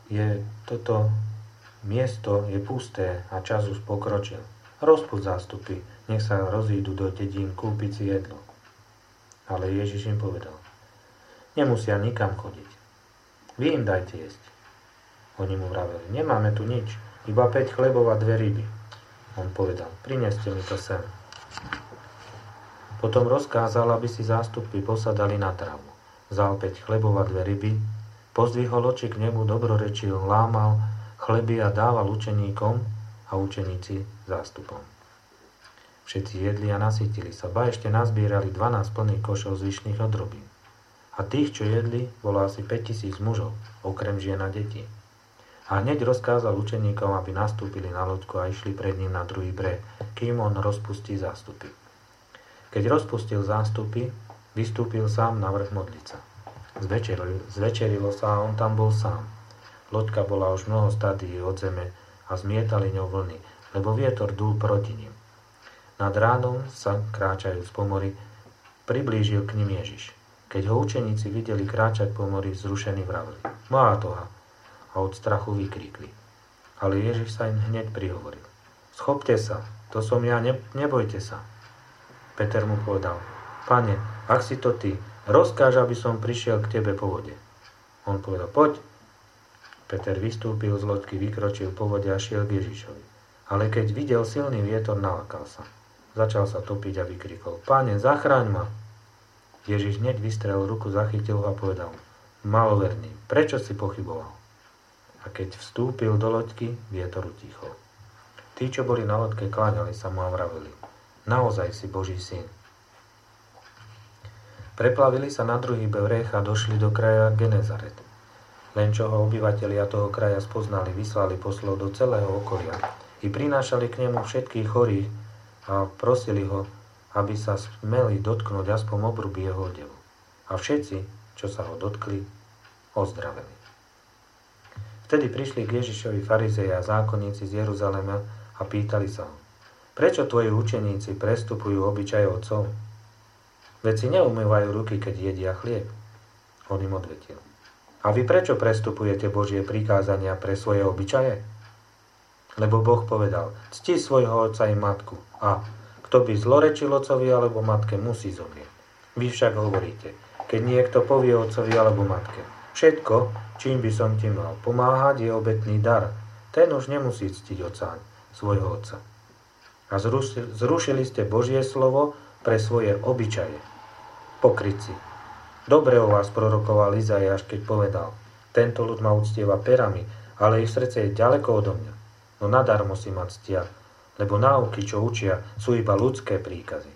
je pusté a čas už pokročil. Rozpúšť zástupy, nech sa rozídu do dedín kúpiť si jedlo. Ale Ježiš im povedal: nemusia nikam chodiť. Vy im dajte jesť. Oni mu vraveli: nemáme tu nič, iba 5 chlebov a 2 ryby. On povedal: prineste mi to sem. Potom rozkázal, aby si zástupy posadali na trávu. Vzal 5 chlebov a 2 ryby, pozdvihol oči k nebu, dobrorečil, lámal chleby a dával učeníkom a učeníci zástupom. Všetci jedli a nasytili sa, ba ešte nazbierali 12 plných košov zvyšných odrobín. A tých, čo jedli, bolo asi 5000 mužov, okrem žien a detí. A hneď rozkázal učeníkom, aby nastúpili na loďku a išli pred ním na druhý breh, kým on rozpustí zástupy. Keď rozpustil zástupy, vystúpil sám na vrch modliť sa. Zvečerilo sa a on tam bol sám. Loďka bola už mnoho stadií od zeme a zmietali ňou vlny, lebo vietor dúl proti nim. Nad ránom sa, kráčajúc po mori, priblížil k nim Ježiš. Keď ho učeníci videli kráčať po mori, zrušení vraveli: Mátoha! A od strachu vykríkli. Ale Ježiš sa im hneď prihovoril: Schopte sa, to som ja, nebojte sa. Peter mu povedal: Pane, ak si to ty, rozkáž, aby som prišiel k tebe po vode. On povedal: Poď. Peter vystúpil z loďky, vykročil po vode a šiel k Ježišovi. Ale keď videl silný vietor, nalákal sa. Začal sa topiť a vykrikol: Pane, zachráň ma! Ježiš hneď vystrel ruku, zachytil ho a povedal: Maloverný, prečo si pochyboval? A keď vstúpil do loďky, vietor utichol. Tí, čo boli na loďke, kláňali sa mu a vraveli: Naozaj si Boží syn. Preplavili sa na druhý breh a došli do kraja Genezaret. Len čo ho obyvatelia toho kraja spoznali, vyslali poslov do celého okolia i prinášali k nemu všetkých chorých a prosili ho, aby sa smeli dotknúť aspoň obruby jeho odevu. A všetci, čo sa ho dotkli, ozdraveli. Vtedy prišli k Ježišovi farizeji a zákonníci z Jeruzalema a pýtali sa ho: Prečo tvoji učeníci prestupujú obyčaje otcov? Veď si neumývajú ruky, keď jedia chlieb. On im odvetil: A vy prečo prestupujete Božie prikázania pre svoje obyčaje? Lebo Boh povedal: Cti svojho otca i matku, a kto by zlorečil otcovi alebo matke, musí zomrieť. Vy však hovoríte: Keď niekto povie otcovi alebo matke: Všetko, čím by som ti mal pomáhať, je obetný dar, ten už nemusí ctiť otca, svojho otca. A zrušili ste Božie slovo pre svoje obyčaje. Pokrytci. Dobre o vás prorokoval Izaiáš, keď povedal: Tento ľud ma uctieva perami, ale ich srdce je ďaleko odo mňa. No nadarmo si ma ctia, lebo náuky, čo učia, sú iba ľudské príkazy.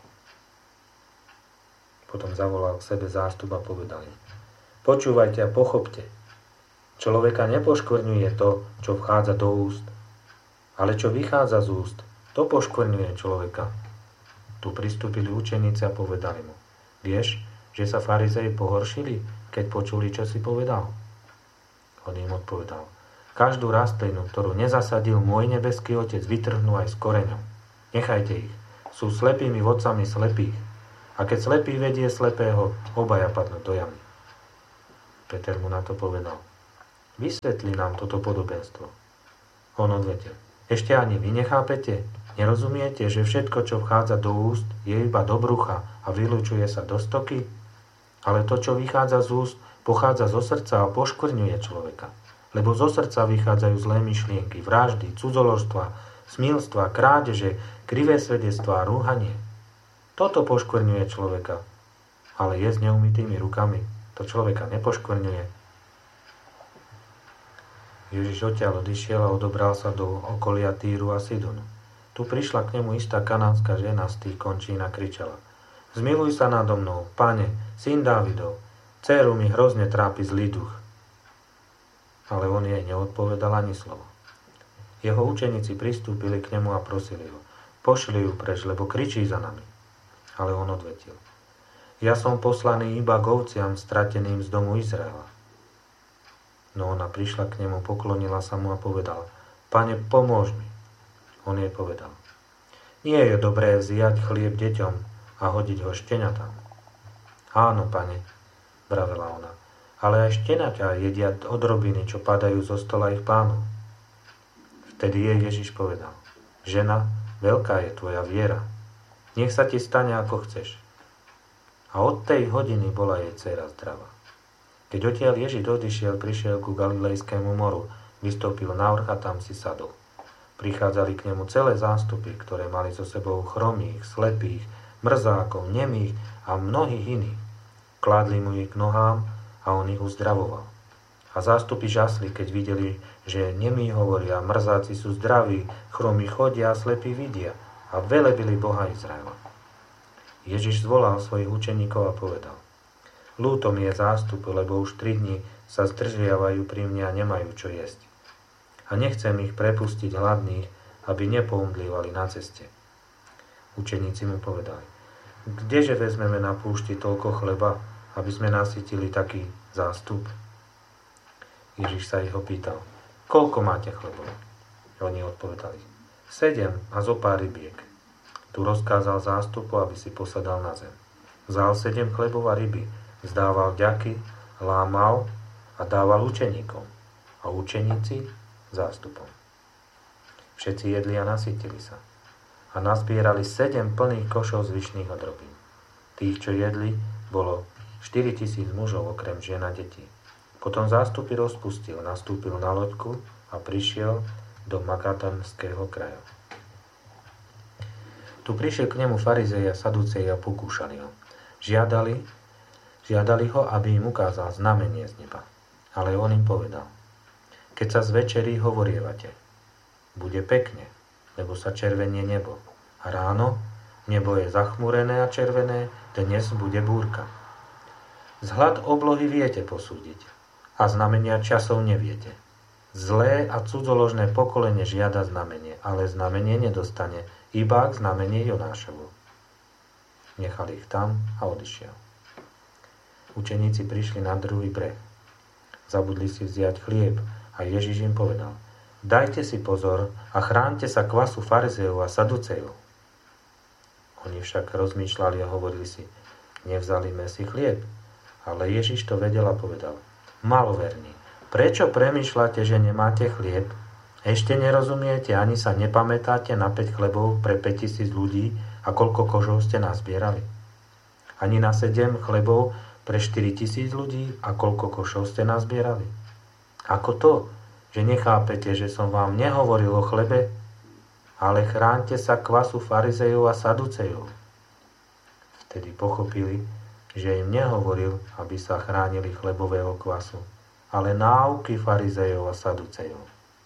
Potom zavolal k sebe zástup a povedal im: Počúvajte a pochopte. Človeka nepoškvrňuje to, čo vchádza do úst, ale čo vychádza z úst, to poškvrňuje človeka. Tu pristúpili učeníci a povedali mu: Vieš, že sa farizei pohoršili, keď počuli, čo si povedal? On im odpovedal: Každú rastlinu, ktorú nezasadil môj nebeský Otec, vytrhnú aj s koreňom. Nechajte ich. Sú slepými vodcami slepých. A keď slepý vedie slepého, obaja padnú do jamy. Peter mu na to povedal: Vysvetli nám toto podobenstvo. On odvetil: Ešte ani vy nechápete? Nerozumiete, že všetko, čo vchádza do úst, je iba do brucha a vylučuje sa do stoky? Ale to, čo vychádza z úst, pochádza zo srdca a poškvrňuje človeka. Lebo zo srdca vychádzajú zlé myšlienky, vraždy, cudzoložstva, smilstva, krádeže, krivé svedectvá a rúhanie. Toto poškvrňuje človeka. Ale je s neumytými rukami to človeka nepoškvrňuje. Ježiš odtiaľ odišiel a odobral sa do okolia Týru a Sidonu. Tu prišla k nemu istá kanánska žena z tých končín a kričala: Zmiluj sa nado mnou, Pane, syn Dávidov, dcéru mi hrozne trápi zlý duch. Ale on jej neodpovedal ani slovo. Jeho učeníci pristúpili k nemu a prosili ho: Pošli ju preč, lebo kričí za nami. Ale on odvetil: Ja som poslaný iba k ovciam strateným z domu Izraela. No ona prišla k nemu, poklonila sa mu a povedala: Pane, pomôž mi. On jej povedal: Nie je dobré vziať chlieb deťom a hodiť ho šteniatám. Áno, pane, vravela ona, ale aj šteniatá jedia odrobiny, čo padajú zo stola ich pánov. Vtedy jej Ježiš povedal: Žena, veľká je tvoja viera. Nech sa ti stane, ako chceš. A od tej hodiny bola jej dcéra zdravá. Keď odtiaľ Ježiš odišiel, prišiel ku Galilejskému moru, vystúpil na vrch a tam si sadol. Prichádzali k nemu celé zástupy, ktoré mali so sebou chromých, slepých, mrzákov, nemých a mnohých iných. Kládli mu ich k nohám a on ich uzdravoval. A zástupy žasli, keď videli, že nemí hovoria, mrzáci sú zdraví, chromí chodia a slepí vidia a velebili Boha Izraela. Ježiš zvolal svojich učeníkov a povedal: Ľúto mi je zástupu, lebo už 3 dni sa zdržiavajú pri mne a nemajú čo jesť. A nechcem ich prepustiť hladných, aby nepoumdlívali na ceste. Učeníci mu povedali: Kdeže vezmeme na púšti toľko chleba, aby sme nasytili taký zástup? Ježiš sa ich opýtal: Koľko máte chlebov? Oni odpovedali: 7 a zo pár rybiek. Tu rozkázal zástupu, aby si posadal na zem. Vzal 7 chlebov a ryby, vzdával vďaky, lámal a dával učeníkom. A učeníci zástupom. Všetci jedli a nasytili sa. A nazbierali 7 plných košov zvyšných odrobín. Tých, čo jedli, bolo 4000 mužov, okrem žien a detí. Potom zástupy rozpustil, nastúpil na loďku a prišiel do Magadanského kraju. Tu prišiel k nemu farizeji a saduceji a pokúšali ho. Žiadali ho, aby im ukázal znamenie z neba. Ale on im povedal: Keď sa zvečerí hovorievate, bude pekne, lebo sa červenie nebo. A ráno nebo je zachmúrené a červené, dnes bude búrka. Vzhľad oblohy viete posúdiť a znamenia časov neviete. Zlé a cudzoložné pokolenie žiada znamenie, ale znamenie nedostane, iba k znamenie Jonášovu. Nechali ich tam a odišiel. Učeníci prišli na druhý breh. Zabudli si vziať chlieb a Ježiš im povedal: Dajte si pozor a chránte sa kvasu farizejov a saducejov. Oni však rozmýšľali a hovorili si: Nevzali sme si chlieb. Ale Ježiš to vedel a povedal: Maloverní, prečo premýšľate, že nemáte chlieb? Ešte nerozumiete, ani sa nepamätáte na 5 chlebov pre 5000 ľudí a koľko kožov ste nazbierali? Ani na 7 chlebov pre 4000 ľudí a koľko košov ste nazbierali? Ako to, že nechápete, že som vám nehovoril o chlebe, ale chránte sa kvasu farizejov a saducejov? Vtedy pochopili, že im nehovoril, aby sa chránili chlebového kvasu, ale náuky farizejov a saducejov.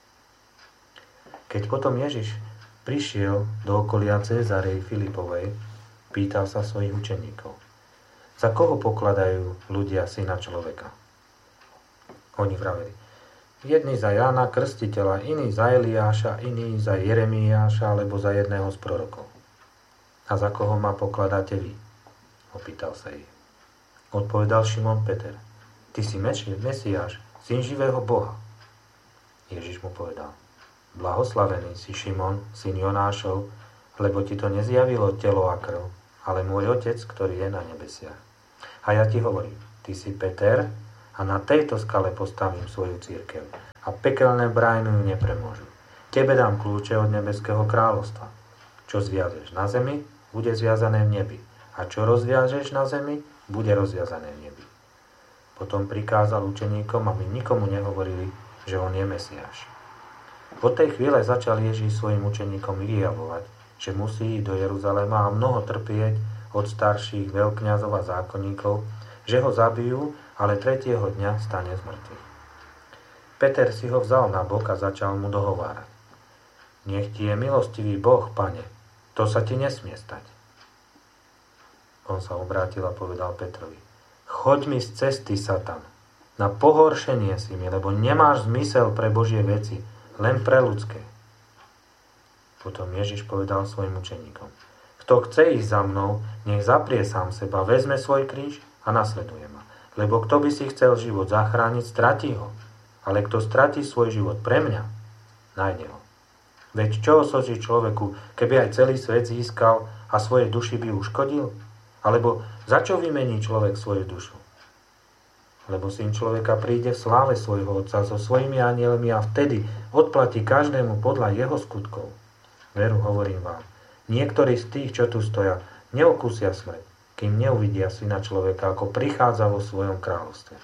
Keď potom Ježiš prišiel do okolia Cézarei Filipovej, pýtal sa svojich učeníkov: Za koho pokladajú ľudia syna človeka? Oni vraveli: Jedni za Jána Krstiteľa, iní za Eliáša, iní za Jeremiáša alebo za jedného z prorokov. A za koho ma pokladáte vy? Opýtal sa ich. Odpovedal Šimon Peter: Ty si Mesiáš, syn živého Boha. Ježiš mu povedal: Blahoslavený si Šimon, syn Jonášov, lebo ti to nezjavilo telo a krv, ale môj Otec, ktorý je na nebesiach. A ja ti hovorím, ty si Peter a na tejto skale postavím svoju cirkev a pekelné brány ju nepremôžu. Tebe dám kľúče od nebeského kráľovstva. Čo zviažeš na zemi, bude zviazané v nebi. A čo rozviažeš na zemi, bude rozviazané v nebi. Potom prikázal učeníkom, aby nikomu nehovorili, že on je Mesiáš. Od tej chvíle začal Ježiš svojim učeníkom vyjavovať, že musí ísť do Jeruzalema a mnoho trpieť od starších veľkňazov a zákonníkov, že ho zabijú, ale tretieho dňa stane z mŕtvych. Peter si ho vzal na bok a začal mu dohovárať. Nech ti je milostivý Boh, Pane, to sa ti nesmie stať. On sa obrátil a povedal Petrovi, choď mi z cesty, Satan, na pohoršenie si mi, lebo nemáš zmysel pre Božie veci, len pre ľudské. Potom Ježiš povedal svojim učeníkom, kto chce ísť za mnou, nech zaprie sám seba, vezme svoj kríž a nasleduje ma. Lebo kto by si chcel život zachrániť, stratí ho. Ale kto stratí svoj život pre mňa, nájde ho. Veď čo osoží človeku, keby aj celý svet získal a svoje duši by uškodil? Alebo za čo vymení človek svoju dušu? Lebo Syn človeka príde v sláve svojho Otca so svojimi anielmi a vtedy odplatí každému podľa jeho skutkov. Veru, hovorím vám, niektorí z tých, čo tu stoja, neokúsia smrť, kým neuvidia Syna človeka, ako prichádza vo svojom kráľovstve.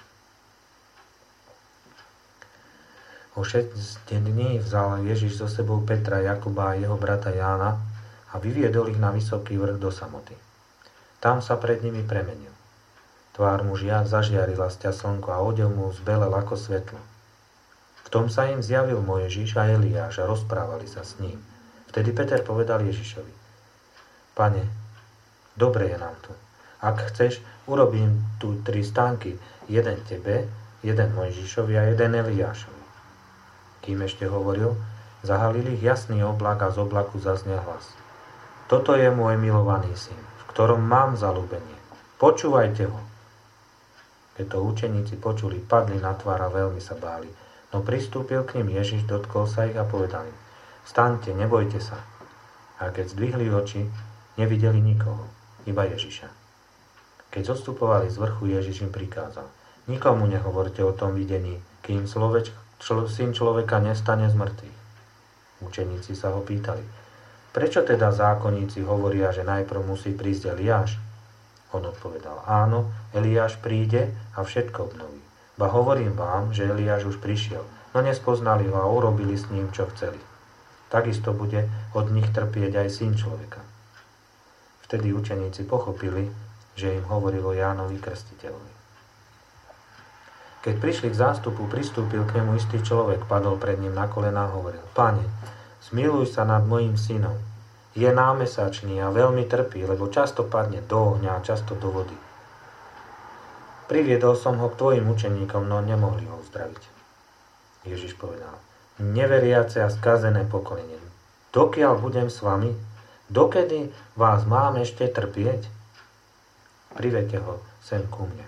O 6 dní vzal Ježiš so sebou Petra, Jakuba a jeho brata Jána a vyviedol ich na vysoký vrch do samoty. Tam sa pred nimi premenil. Tvár mu zažiarila sťa slnko a odev mu zbelel ako svetlo. V tom sa im zjavil Mojžiš a Eliáš a rozprávali sa s ním. Vtedy Peter povedal Ježišovi, Pane, dobre je nám tu. Ak chceš, urobím tu 3 stánky, jeden tebe, jeden Mojžišovi a jeden Eliášovi. Kým ešte hovoril, zahalil ich jasný oblak a z oblaku zaznel hlas. Toto je môj milovaný syn, v ktorom mám zaľúbenie. Počúvajte ho. Keď to učeníci počuli, padli na tvár a veľmi sa báli. No pristúpil k nim Ježiš, dotkol sa ich a povedal im, vstaňte, nebojte sa. A keď zdvihli oči, nevideli nikoho, iba Ježiša. Keď zostupovali z vrchu, Ježiš im prikázal, nikomu nehovorte o tom videní, kým Syn človeka nestane z mŕtvych. Učeníci sa ho pýtali, prečo teda zákonníci hovoria, že najprv musí prísť Eliáš? On odpovedal, áno, Eliáš príde a všetko obnoví. Ba hovorím vám, že Eliáš už prišiel, no nespoznali ho a urobili s ním, čo chceli. Takisto bude od nich trpieť aj Syn človeka. Vtedy učeníci pochopili, že im hovoril o Jánovi Krstiteľovi. Keď prišli k zástupu, pristúpil k nemu istý človek, padol pred ním na kolená a hovoril, Pane, zmiluj sa nad mojím synom. Je námesačný a veľmi trpí, lebo často padne do ohňa a často do vody. Priviedol som ho k tvojim učeníkom, no nemohli ho uzdraviť. Ježiš povedal, neveriace a skazené pokolenie, dokiaľ budem s vami, dokedy vás mám ešte trpieť? Privedte ho sem ku mne.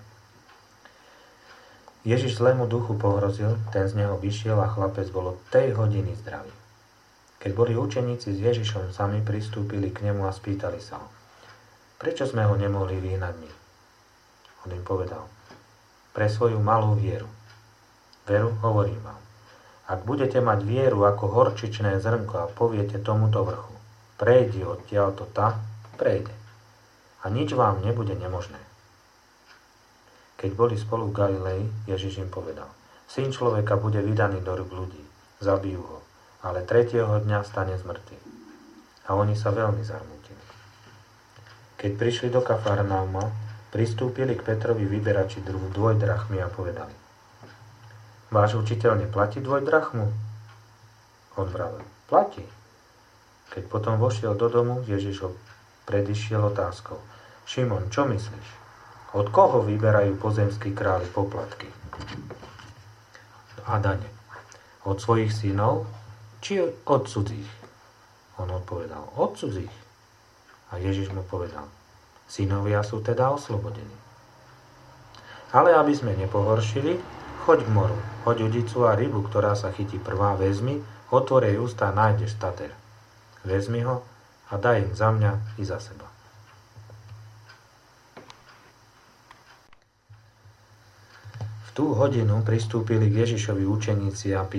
Ježiš zlému duchu pohrozil, ten z neho vyšiel a chlapec bol od tej hodiny zdravý. Keď boli učeníci s Ježišom sami, pristúpili k nemu a spýtali sa ho, prečo sme ho nemohli vyhnať my? On im povedal, pre svoju malú vieru. Veru, hovorím vám, ak budete mať vieru ako horčičné zrnko a poviete tomuto vrchu, prejdi odtiaľto tam, prejde. A nič vám nebude nemožné. Keď boli spolu v Galilei, Ježiš im povedal, Syn človeka bude vydaný do rúk ľudí, zabijú ho, ale tretieho dňa stane z mŕtvych. A oni sa veľmi zarmútili. Keď prišli do Kafarnauma, pristúpili k Petrovi vyberači dvojdrachmy a povedali, váš učiteľ neplatí dvojdrachmu? On vravel, platí. Keď potom vošiel do domu, Ježiš ho predišiel otázkou, Šimon, čo myslíš? Od koho vyberajú pozemskí králi poplatky? A dane. Od svojich synov, či od cudzích? On odpovedal, od cudzích. A Ježiš mu povedal, synovia sú teda oslobodení. Ale aby sme nepohoršili, choď k moru, hoď udicu a rybu, ktorá sa chytí prvá, vezmi, otvorej ústa a nájdeš stater. Vezmi ho a daj im za mňa i za seba. V tú hodinu pristúpili k Ježišovi učeníci a